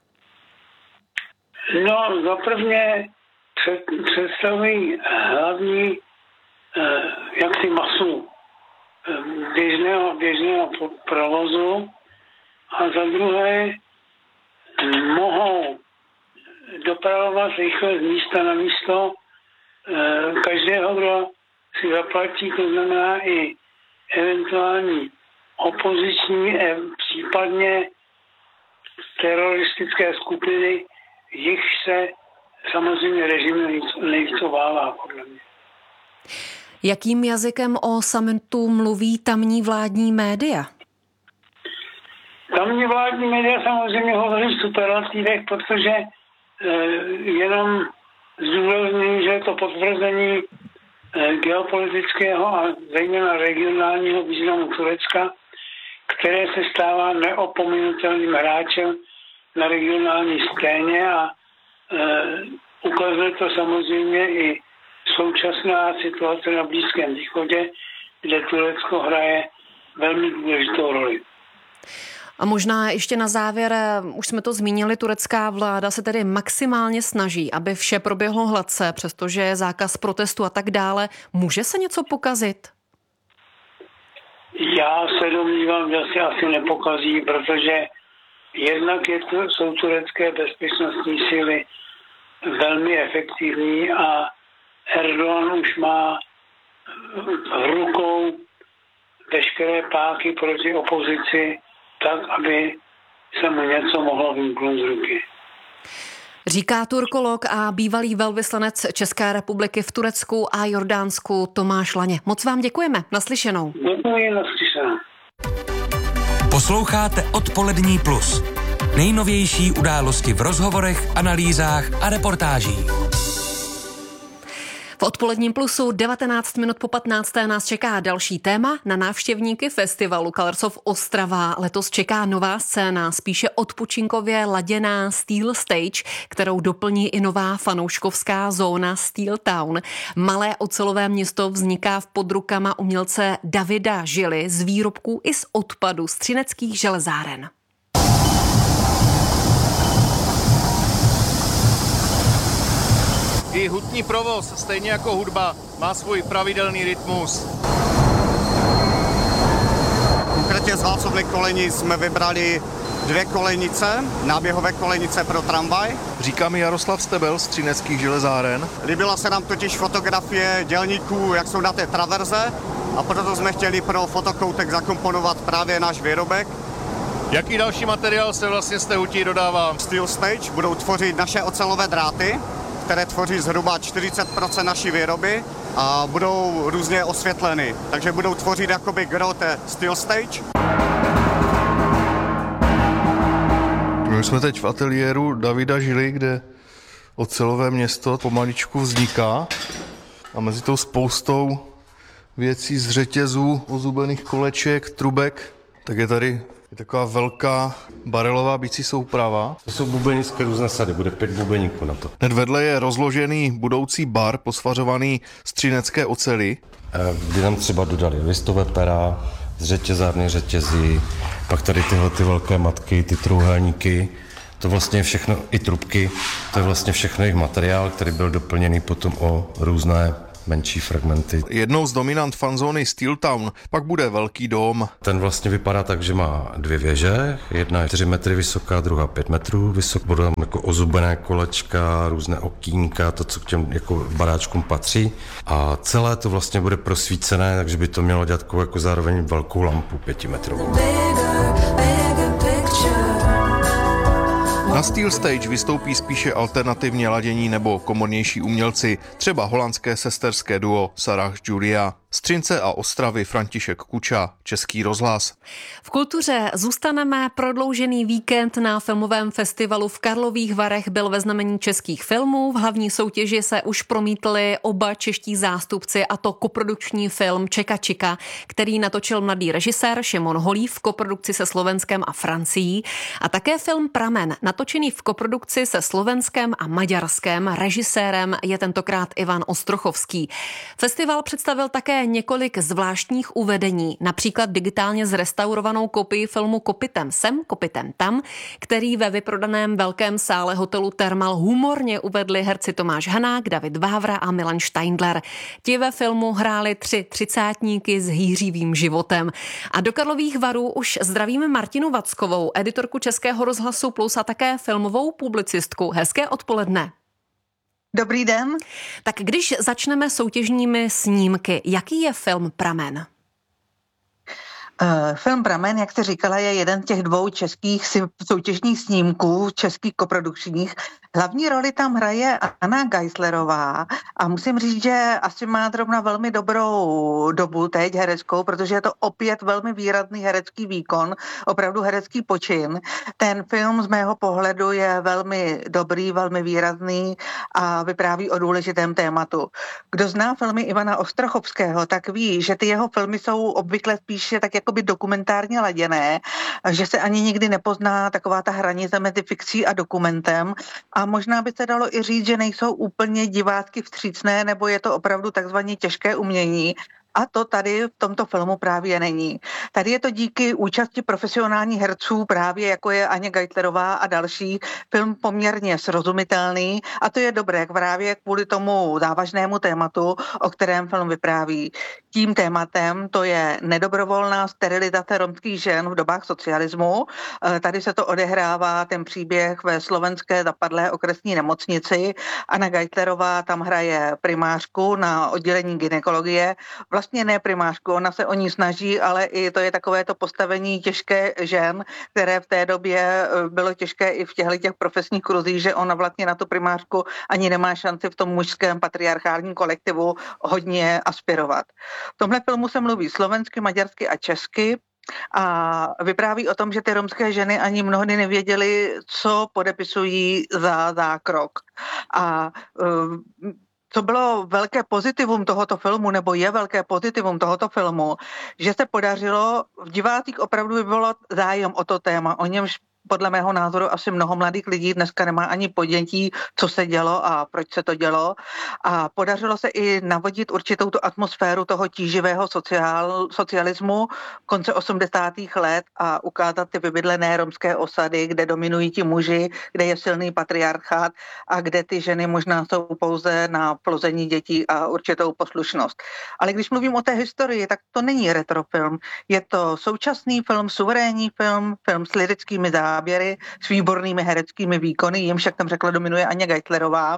No, zaprvně před, představují hlavní eh, jaksi masu eh, běžného, běžného provozu a za druhé mohou dopravovat rychle z místa na místo každého, kdo si zaplatí, to znamená i eventuální opoziční, případně teroristické skupiny, jich se samozřejmě režim nejvíc obává, podle mě. Jakým jazykem o summitu mluví tamní vládní média? Tamní vládní média samozřejmě hovoří v superlativech, protože eh, jenom zdůrazňuji, že je to potvrzení geopolitického a zejména regionálního významu Turecka, které se stává neopominutelným hráčem na regionální scéně a e, ukazuje to samozřejmě i současná situace na Blízkém východě, kde Turecko hraje velmi důležitou roli. A možná ještě na závěr, už jsme to zmínili, turecká vláda se tedy maximálně snaží, aby vše proběhlo hladce, přestože je zákaz protestu a tak dále. Může se něco pokazit? Já se domnívám, že se asi nepokazí, protože jednak je to, jsou turecké bezpečnostní síly velmi efektivní a Erdogan už má v rukou veškeré páky proti opozici, tak, aby se mu něco mohlo vymknout z ruky. Říká turkolog a bývalý velvyslanec České republiky v Turecku a Jordánsku Tomáš Laně. Moc vám děkujeme. Naslyšenou. Děkuji, naslyšenou. Posloucháte Odpolední plus. Nejnovější události v rozhovorech, analýzách a reportážích. V Odpoledním plusu devatenáct minut po patnácté nás čeká další téma. Na návštěvníky festivalu Colors of Ostrava letos čeká nová scéna, spíše odpočinkově laděná Steel Stage, kterou doplní i nová fanouškovská zóna Steel Town. Malé ocelové město vzniká v pod rukama umělce Davida Žily z výrobků i z odpadu z třineckých železáren. I hutní provoz, stejně jako hudba, má svůj pravidelný rytmus. Konkrétně z válcovny Koleni jsme vybrali dvě kolejnice, náběhové kolejnice pro tramvaj. Říká mi Jaroslav Stebel z třineckých železáren. Líbila se nám totiž fotografie dělníků, jak jsou na té traverze, a proto jsme chtěli pro fotokoutek zakomponovat právě náš výrobek. Jaký další materiál se vlastně z té hutí dodává? Steel Stage budou tvořit naše ocelové dráty, které tvoří zhruba čtyřicet procent naší výroby a budou různě osvětleny. Takže budou tvořit jakoby gro té Steel Stage. My jsme teď v ateliéru Davida Žily, kde ocelové město pomaličku vzniká a mezi tou spoustou věcí z řetězů, ozubených koleček, trubek, tak je tady je taková velká barelová bicí souprava. To jsou bubenické různé sady, bude pět bubeníků na to. Hned vedle je rozložený budoucí bar posvařovaný z třinecké oceli. Kdy tam třeba dodali listové pera, z řetězárny řetězy, pak tady tyhle ty velké matky, ty trůhelníky, to vlastně je všechno, i trubky, to je vlastně všechno jejich materiál, který byl doplněný potom o různé menší fragmenty. Jednou z dominant fanzóny Steel Town pak bude velký dom. Ten vlastně vypadá tak, že má dvě věže, jedna je čtyři metry vysoká, druhá pět metrů vysoká. Budou tam jako ozubené kolečka, různé okýnka, to, co k těm jako baráčkům patří. A celé to vlastně bude prosvícené, takže by to mělo dělat jako zároveň velkou lampu pětimetrovou. Na Steel Stage vystoupí spíše alternativně ladění nebo komornější umělci, třeba holandské sesterské duo Sarah Julia. Z Třince a Ostravy František Kuča, Český rozhlas. V kultuře zůstaneme. Prodloužený víkend na filmovém festivalu v Karlových Varech byl ve znamení českých filmů. V hlavní soutěži se už promítli oba čeští zástupci, a to koprodukční film Čeka Čika, který natočil mladý režisér Šimon Holý v koprodukci se Slovenskem a Francií, a také film Pramen, natočený v koprodukci se Slovenskem a Maďarskem. Režisérem je tentokrát Ivan Ostrochovský. Festival představil také několik zvláštních uvedení, například digitálně zrestaurovanou kopii filmu Kopitem sem, kopitem tam, který ve vyprodaném velkém sále hotelu Thermal humorně uvedli herci Tomáš Hanák, David Vávra a Milan Steindler. Ti ve filmu hráli tři třicátníky s hýřivým životem. A do Karlových Varů už zdravíme Martinu Vackovou, editorku Českého rozhlasu Plus a také filmovou publicistku. Hezké odpoledne. Dobrý den. Tak když začneme soutěžními snímky, jaký je film Pramen? Uh, film Pramen, jak jste říkala, je jeden z těch dvou českých soutěžních snímků, českých koprodukčních. Hlavní roli tam hraje Anna Geislerová a musím říct, že asi má zrovna velmi dobrou dobu teď hereckou, protože je to opět velmi výrazný herecký výkon, opravdu herecký počin. Ten film z mého pohledu je velmi dobrý, velmi výrazný a vypráví o důležitém tématu. Kdo zná filmy Ivana Ostrochovského, tak ví, že ty jeho filmy jsou obvykle spíše tak jakoby dokumentárně laděné, že se ani nikdy nepozná taková ta hranice mezi fikcí a dokumentem. A možná by se dalo i říct, že nejsou úplně divácky vstřícné, nebo je to opravdu takzvaně těžké umění. A to tady v tomto filmu právě není. Tady je to díky účasti profesionálních herců, právě jako je Aně Geislerová a další, film poměrně srozumitelný, a to je dobré právě kvůli tomu závažnému tématu, o kterém film vypráví. Tím tématem to je nedobrovolná sterilizace romských žen v dobách socialismu. Tady se to odehrává, ten příběh, ve slovenské zapadlé okresní nemocnici. Anna Geislerová tam hraje primářku na oddělení gynekologie. Vlastně ne primářku, ona se o ní snaží, ale i to je takové to postavení těžké žen, které v té době bylo těžké i v těchto těch profesních kruzích, že ona vlastně na tu primářku ani nemá šanci v tom mužském patriarchálním kolektivu hodně aspirovat. V tomhle filmu se mluví slovensky, maďarsky a česky. A vypráví o tom, že ty romské ženy ani mnohdy nevěděly, co podepisují za zákrok. A uh, co bylo velké pozitivum tohoto filmu, nebo je velké pozitivum tohoto filmu, že se podařilo v divácích opravdu vyvolat zájem o to téma, o němž podle mého názoru asi mnoho mladých lidí dneska nemá ani ponětí, co se dělo a proč se to dělo. A podařilo se i navodit určitou tu atmosféru toho tíživého sociál, socialismu konce osmdesátých let a ukázat ty vybydlené romské osady, kde dominují ti muži, kde je silný patriarchát a kde ty ženy možná jsou pouze na plození dětí a určitou poslušnost. Ale když mluvím o té historii, tak to není retrofilm. Je to současný film, suverénní film, film s lirickými závěry, záběry s výbornými hereckými výkony, jimž, jak tam řekla, dominuje Aně Geislerová.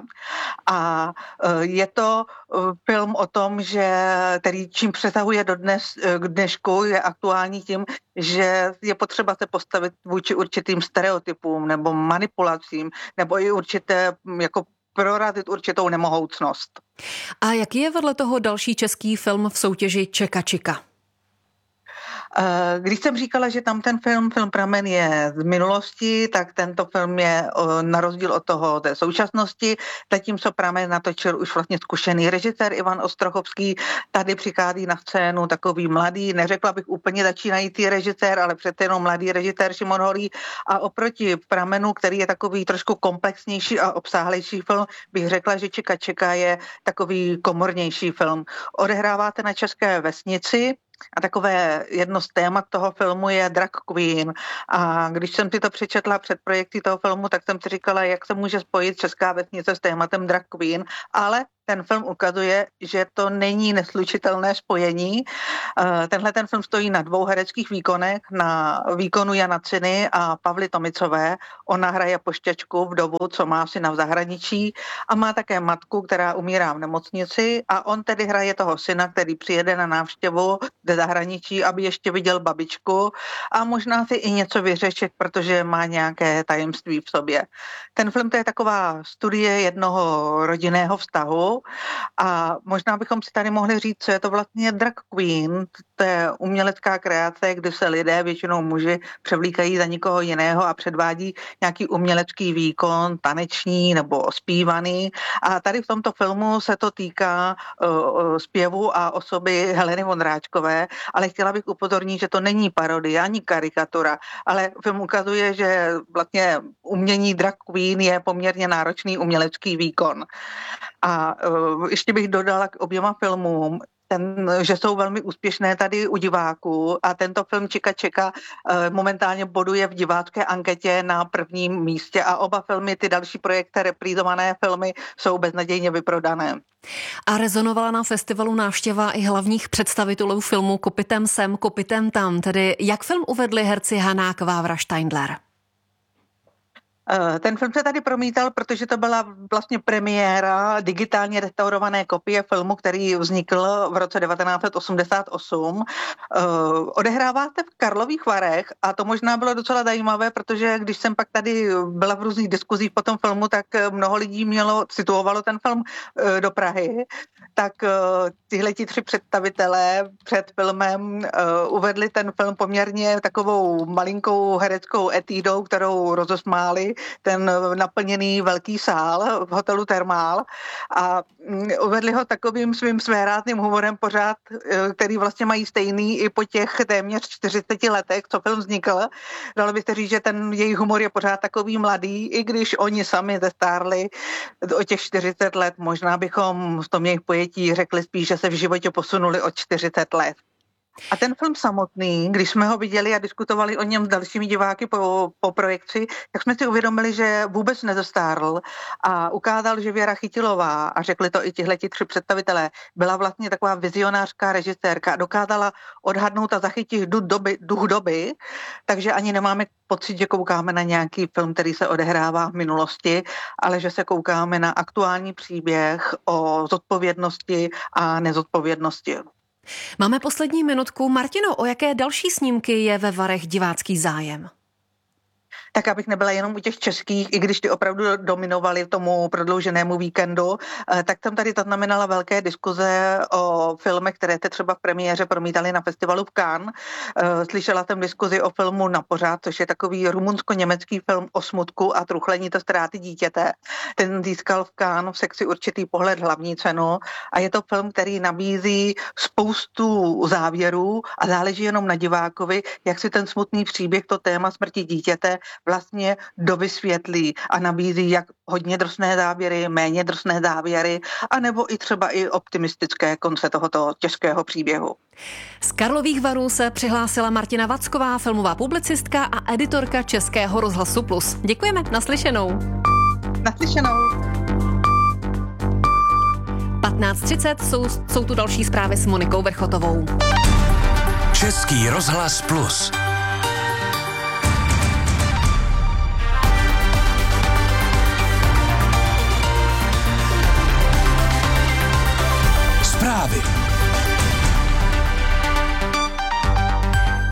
A je to film o tom, že který čím přesahuje do dnes, k dnešku, je aktuální tím, že je potřeba se postavit vůči určitým stereotypům nebo manipulacím, nebo i určité jako prorazit určitou nemohoucnost. A jaký je vedle toho další český film v soutěži Čeka Čika? Když jsem říkala, že tam ten film, film Pramen je z minulosti, tak tento film je na rozdíl od toho té současnosti. Zatímco Pramen natočil už vlastně zkušený režisér Ivan Ostrochovský, tady přichází na scénu takový mladý, neřekla bych úplně začínající režisér, ale přece jenom mladý režisér Šimon Holý. A oproti Pramenu, který je takový trošku komplexnější a obsáhlejší film, bych řekla, že Čeka čeka je takový komornější film. Odehráváte na české vesnici, a takové jedno z témat toho filmu je Drag Queen. A když jsem si to přečetla před projekcí toho filmu, tak jsem si říkala, jak se může spojit česká vesnice s tématem Drag Queen, ale ten film ukazuje, že to není neslučitelné spojení. Tenhle ten film stojí na dvou hereckých výkonech, na výkonu Jana Ciny a Pavly Tomicové. Ona hraje pošťačku, vdovu, co má syna v zahraničí a má také matku, která umírá v nemocnici a on tedy hraje toho syna, který přijede na návštěvu ze zahraničí, aby ještě viděl babičku a možná si i něco vyřešit, protože má nějaké tajemství v sobě. Ten film to je taková studie jednoho rodinného vztahu a možná bychom si tady mohli říct, co je to vlastně drag queen, to je umělecká kreace, kdy se lidé, většinou muži, převlíkají za nikoho jiného a předvádí nějaký umělecký výkon, taneční nebo zpívaný. A tady v tomto filmu se to týká uh, zpěvu a osoby Heleny Vondráčkové, ale chtěla bych upozornit, že to není parodie ani karikatura, ale film ukazuje, že vlastně umění drag queen je poměrně náročný umělecký výkon. A uh, ještě bych dodala k oběma filmům, ten, že jsou velmi úspěšné tady u diváků a tento film Čeka čeka uh, momentálně boduje v divácké anketě na prvním místě a oba filmy, ty další projekty, reprízované filmy, jsou beznadějně vyprodané. A rezonovala na festivalu návštěva i hlavních představitelů filmu Kopitem sem, kopitem tam, tedy jak film uvedli herci Hanák, Vávra, Steindler? Ten film se tady promítal, protože to byla vlastně premiéra digitálně restaurované kopie filmu, který vznikl v roce devatenáct set osmdesát osm. Odehrává se v Karlových Varech a to možná bylo docela zajímavé, protože když jsem pak tady byla v různých diskuzích po tom filmu, tak mnoho lidí mělo, situovalo ten film do Prahy, tak tyhleti tři představitelé před filmem uvedli ten film poměrně takovou malinkou hereckou etídou, kterou rozosmáli ten naplněný velký sál v hotelu Thermal a uvedli ho takovým svým svérázným humorem pořád, který vlastně mají stejný i po těch téměř čtyřiceti letech, co film vznikl. Dalo byste říct, že ten jejich humor je pořád takový mladý, i když oni sami zestárli o těch čtyřicet let. Možná bychom v tom jejich pojetí řekli spíš, že se v životě posunuli o čtyřicet let. A ten film samotný, když jsme ho viděli a diskutovali o něm s dalšími diváky po, po projekci, tak jsme si uvědomili, že vůbec nezastárl a ukázal, že Věra Chytilová, a řekli to i tihleti tři představitelé, byla vlastně taková vizionářská režisérka a dokázala odhadnout a zachytit duch doby, duch doby, takže ani nemáme pocit, že koukáme na nějaký film, který se odehrává v minulosti, ale že se koukáme na aktuální příběh o zodpovědnosti a nezodpovědnosti. Máme poslední minutku. Martino, o jaké další snímky je ve Varech divácký zájem? Tak abych nebyla jenom u těch českých, i když ty opravdu dominovaly tomu prodlouženému víkendu, tak jsem tady zaznamenala velké diskuze o filmech, které se třeba v premiéře promítaly na festivalu v Cannes. Slyšela jsem diskuzi o filmu Na pořád, což je takový rumunsko-německý film o smutku a truchlení to ztráty dítěte. Ten získal v Cannes v sekci Určitý pohled hlavní cenu a je to film, který nabízí spoustu závěrů a záleží jenom na divákovi, jak si ten smutný příběh, to téma smrti dítěte vlastně dovysvětlí a nabízí jak hodně drsné závěry, méně drsné závěry, anebo i třeba i optimistické konce tohoto těžkého příběhu. Z Karlových Varů se přihlásila Martina Vacková, filmová publicistka a editorka Českého rozhlasu Plus. Děkujeme, naslyšenou. Naslyšenou. patnáct třicet jsou, jsou tu další zprávy s Monikou Vrchotovou. Český rozhlas Plus. Zprávy.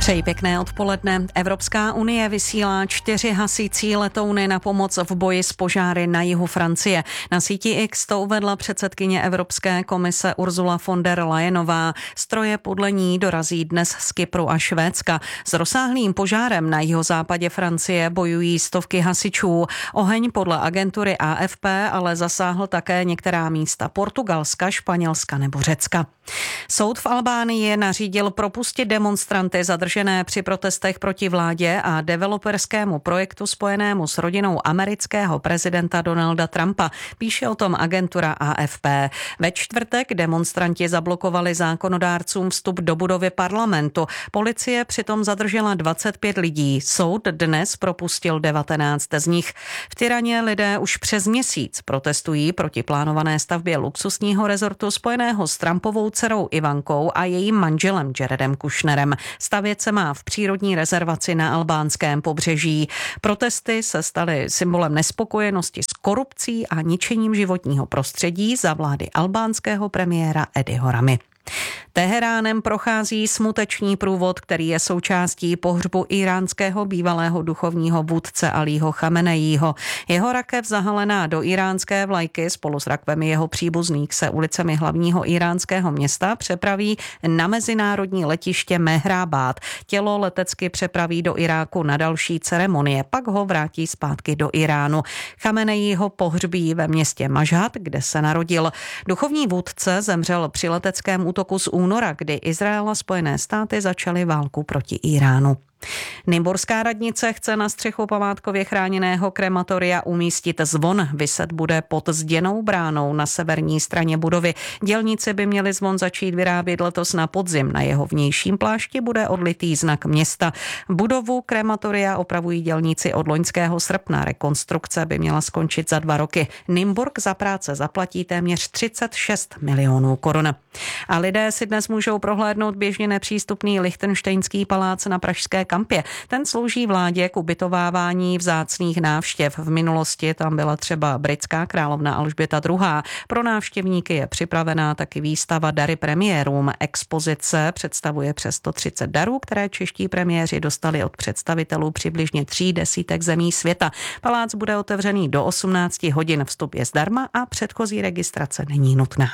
Přeji pěkné odpoledne. Evropská unie vysílá čtyři hasicí letouny na pomoc v boji s požáry na jihu Francie. Na síti X to uvedla předsedkyně Evropské komise Ursula von der Leyenová. Stroje podle ní dorazí dnes z Kypru a Švédska. S rozsáhlým požárem na jihozápadě Francie bojují stovky hasičů. Oheň podle agentury A F P ale zasáhl také některá místa Portugalska, Španělska nebo Řecka. Soud v Albánii nařídil propustit demonstranty zadržené při protestech proti vládě a developerskému projektu spojenému s rodinou amerického prezidenta Donalda Trumpa. Píše o tom agentura A F P. Ve čtvrtek demonstranti zablokovali zákonodárcům vstup do budovy parlamentu. Policie přitom zadržela dvacet pět lidí. Soud dnes propustil devatenáct z nich. V Tyraně lidé už přes měsíc protestují proti plánované stavbě luxusního rezortu spojeného s Trumpovou dcerou Ivankou a jejím manželem Jaredem Kushnerem. Stavět se má v přírodní rezervaci na albánském pobřeží. Protesty se staly symbolem nespokojenosti s korupcí a ničením životního prostředí za vlády albánského premiéra Edyho Ramy. Teheránem prochází smutečný průvod, který je součástí pohřbu iránského bývalého duchovního vůdce Alího Chameneího. Jeho rakev zahalená do iránské vlajky spolu s rakvemi jeho příbuzných se ulicemi hlavního iránského města přepraví na mezinárodní letiště Mehrábad. Tělo letecky přepraví do Iráku na další ceremonie, pak ho vrátí zpátky do Iránu. Chameneího pohřbí ve městě Mašhad, kde se narodil. Duchovní vůdce zemřel při leteckém útoku z února, kdy Izrael a Spojené státy začaly válku proti Iránu. Nymburská radnice chce na střechu památkově chráněného krematoria umístit zvon. Viset bude pod zděnou bránou na severní straně budovy. Dělníci by měli zvon začít vyrábět letos na podzim. Na jeho vnějším plášti bude odlitý znak města. Budovu krematoria opravují dělníci od loňského srpna. Rekonstrukce by měla skončit za dva roky. Nymburk za práce zaplatí téměř třicet šest milionů korun. A lidé si dnes můžou prohlédnout běžně nepřístupný Lichtenštejnský palác na pražské Kampě. Ten slouží vládě k ubytovávání vzácných návštěv. V minulosti tam byla třeba britská královna Alžběta druhá. Pro návštěvníky je připravená taky výstava Dary premiérům. Expozice představuje přes sto třicet darů, které čeští premiéři dostali od představitelů přibližně tří desítek zemí světa. Palác bude otevřený do osmnácti hodin. Vstup je zdarma a předchozí registrace není nutná.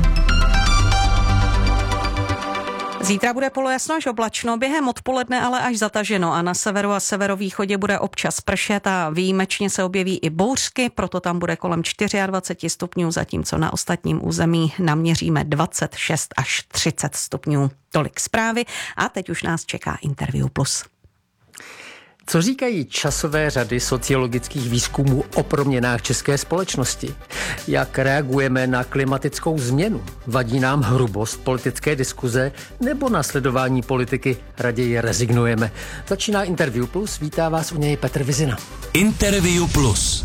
Zítra bude polojasno až oblačno, během odpoledne ale až zataženo a na severu a severovýchodě bude občas pršet a výjimečně se objeví i bouřky, proto tam bude kolem dvacet čtyři stupňů, zatímco na ostatním území naměříme dvacet šest až třicet stupňů. Tolik zprávy a teď už nás čeká Interview Plus. Co říkají časové řady sociologických výzkumů o proměnách české společnosti? Jak reagujeme na klimatickou změnu? Vadí nám hrubost politické diskuze nebo na sledování politiky raději rezignujeme? Začíná Interview Plus, vítá vás u něj Petr Vizina. Interview Plus.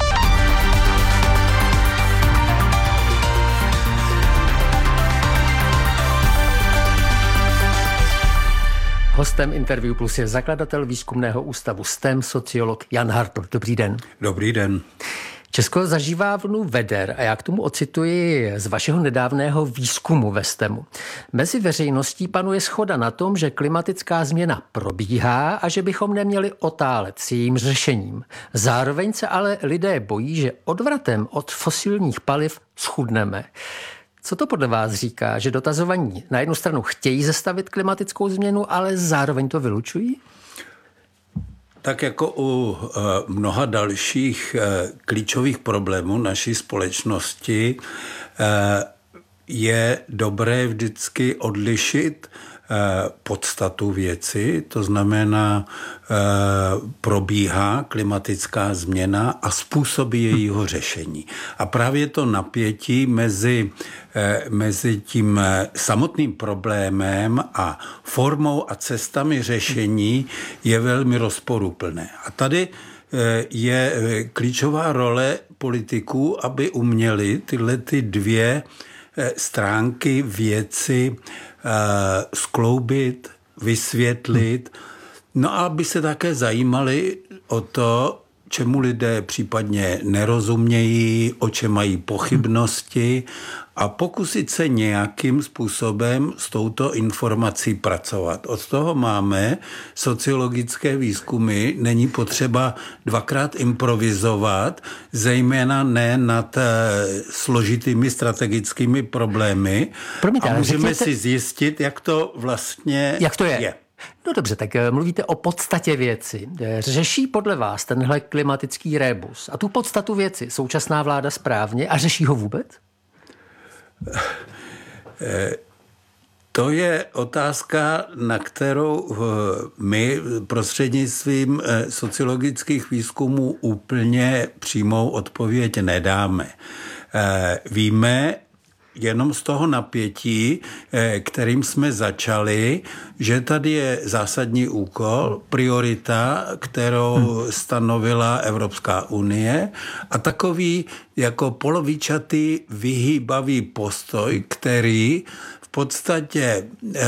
Hostem Interview Plus je zakladatel výzkumného ústavu S T E M, sociolog Jan Hartl. Dobrý den. Dobrý den. Česko zažívá vlnu veder a já k tomu ocituji z vašeho nedávného výzkumu ve S T E M u. Mezi veřejností panuje shoda na tom, že klimatická změna probíhá a že bychom neměli otálet s jejím řešením. Zároveň se ale lidé bojí, že odvratem od fosilních paliv schudneme. Co to podle vás říká, že dotazovaní na jednu stranu chtějí zastavit klimatickou změnu, ale zároveň to vylučují? Tak jako u mnoha dalších klíčových problémů naší společnosti je dobré vždycky odlišit podstatu věci, to znamená probíhá klimatická změna a způsoby jejího řešení. A právě to napětí mezi, mezi tím samotným problémem a formou a cestami řešení je velmi rozporuplné. A tady je klíčová role politiků, aby uměli tyhle ty dvě stránky věci skloubit, vysvětlit, no a aby se také zajímali o to, čemu lidé případně nerozumějí, o čem mají pochybnosti a pokusit se nějakým způsobem s touto informací pracovat. Od toho máme sociologické výzkumy, není potřeba dvakrát improvizovat, zejména ne nad složitými strategickými problémy. Promiňte, a můžeme řekněte, si zjistit, jak to vlastně jak to je. je. No dobře, tak mluvíte o podstatě věci. Řeší podle vás tenhle klimatický rébus a tu podstatu věci současná vláda správně a řeší ho vůbec? To je otázka, na kterou my prostřednictvím sociologických výzkumů úplně přímou odpověď nedáme. Víme jenom z toho napětí, kterým jsme začali, že tady je zásadní úkol, priorita, kterou stanovila Evropská unie a takový jako polovičatý vyhýbavý postoj, který v podstatě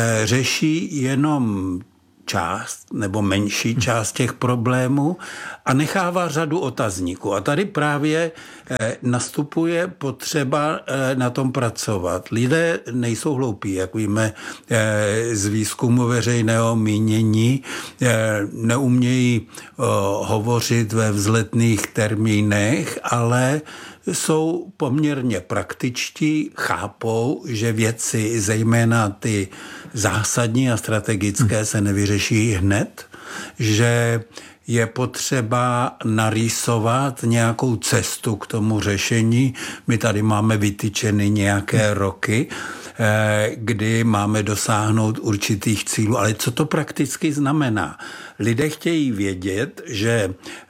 řeší jenom část nebo menší část těch problémů a nechává řadu otazníků. A tady právě eh, nastupuje potřeba eh, na tom pracovat. Lidé nejsou hloupí, jak víme eh, z výzkumu veřejného mínění, eh, neumějí eh, hovořit ve vzletných termínech, ale jsou poměrně praktičtí, chápou, že věci, zejména ty zásadní a strategické, se nevyřeší hned, že je potřeba narýsovat nějakou cestu k tomu řešení. My tady máme vytyčeny nějaké roky, kdy máme dosáhnout určitých cílů. Ale co to prakticky znamená? Lidé chtějí vědět, že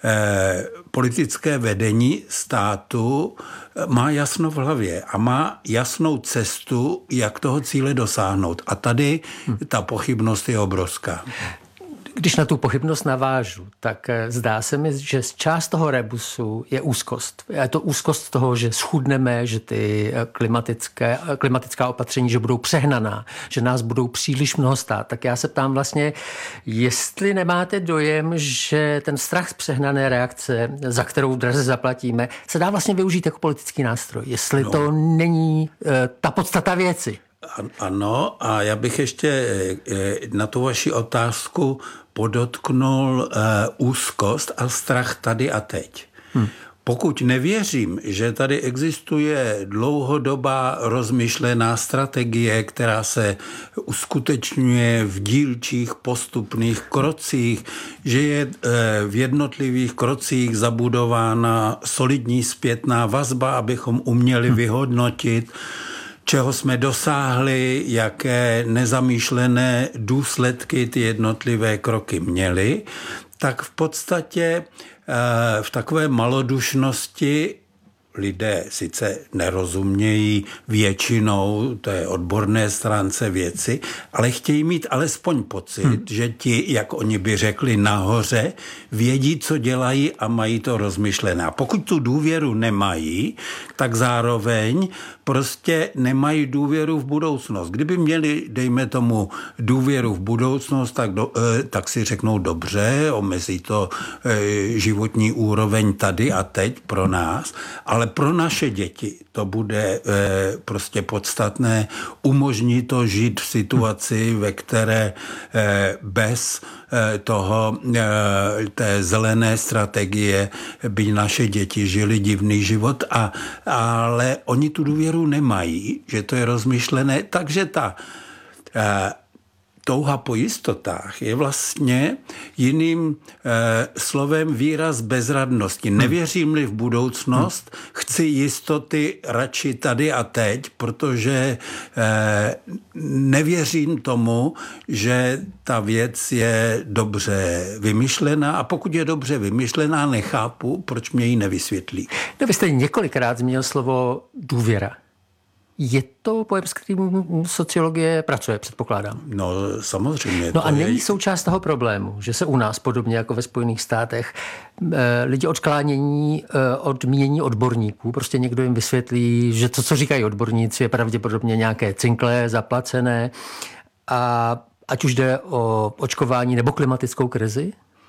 politické vedení státu má jasno v hlavě a má jasnou cestu, jak toho cíle dosáhnout. A tady ta pochybnost je obrovská. Když na tu pochybnost navážu, tak zdá se mi, že část toho rebusu je úzkost. Je to úzkost toho, že schudneme, že ty klimatické, klimatická opatření, že budou přehnaná, že nás budou příliš mnoho stát. Tak já se ptám vlastně, jestli nemáte dojem, že ten strach z přehnané reakce, za kterou draze zaplatíme, se dá vlastně využít jako politický nástroj. Jestli no. to není uh, ta podstata věci. Ano, a já bych ještě na tu vaši otázku podotknul úzkost a strach tady a teď. Hmm. Pokud nevěřím, že tady existuje dlouhodobá rozmyšlená strategie, která se uskutečňuje v dílčích postupných krocích, že je v jednotlivých krocích zabudována solidní zpětná vazba, abychom uměli vyhodnotit, čeho jsme dosáhli, jaké nezamýšlené důsledky ty jednotlivé kroky měly, tak v podstatě v takové malodušnosti lidé sice nerozumějí většinou té odborné stránce věci, ale chtějí mít alespoň pocit, hmm. že ti, jak oni by řekli nahoře, vědí, co dělají a mají to rozmyšlené. A pokud tu důvěru nemají, tak zároveň prostě nemají důvěru v budoucnost. Kdyby měli, dejme tomu, důvěru v budoucnost, tak, do, tak si řeknou dobře, omezí to životní úroveň tady a teď pro nás, ale pro naše děti to bude prostě podstatné. Umožní to žít v situaci, ve které bez toho, té zelené strategie by naše děti žili divný život, a, ale oni tu důvěru nemají, že to je rozmyšlené, takže ta touha po jistotách je vlastně jiným eh, slovem výraz bezradnosti. Nevěřím-li v budoucnost, chci jistoty radši tady a teď, protože eh, nevěřím tomu, že ta věc je dobře vymyšlená, a pokud je dobře vymyšlená, nechápu, proč mě ji nevysvětlí. No, vy jste několikrát zmínil slovo důvěra. Je to pojem, s kterým sociologie pracuje, předpokládám? No, samozřejmě. No a není je... součást toho problému, že se u nás, podobně jako ve Spojených státech, lidi odklánění od mínění odborníků. Prostě někdo jim vysvětlí, že to, co říkají odborníci, je pravděpodobně nějaké cinklé, zaplacené. A ať už jde o očkování nebo klimatickou krizi?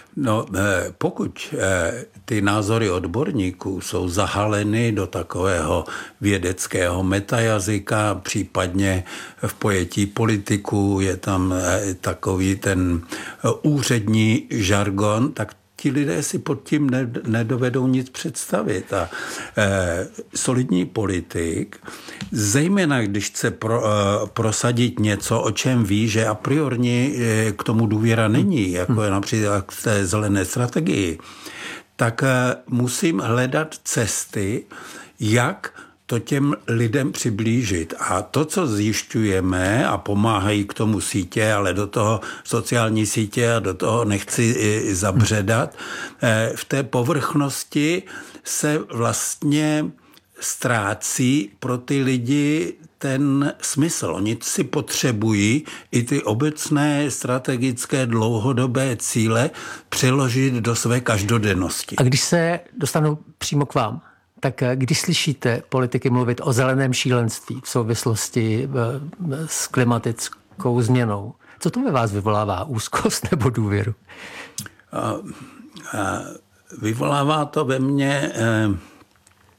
No, pokud ty názory odborníků jsou zahaleny do takového vědeckého metajazyka, případně v pojetí politiků je tam takový ten úřední žargon, tak ti lidé si pod tím nedovedou nic představit. A e, solidní politik, zejména když chce pro, e, prosadit něco, o čem ví, že a priorně e, k tomu důvěra není, jako je například v té zelené strategii, tak e, musím hledat cesty, jak to těm lidem přiblížit. A to, co zjišťujeme, a pomáhají k tomu sítě, ale do toho sociální sítě a do toho nechci zabředat, v té povrchnosti se vlastně ztrácí pro ty lidi ten smysl. Oni si potřebují i ty obecné strategické dlouhodobé cíle přeložit do své každodennosti. A když se dostanu přímo k vám, tak když slyšíte politiky mluvit o zeleném šílenství v souvislosti s klimatickou změnou, co to ve vás vyvolává? Úzkost nebo důvěru? A, a vyvolává to ve mně eh,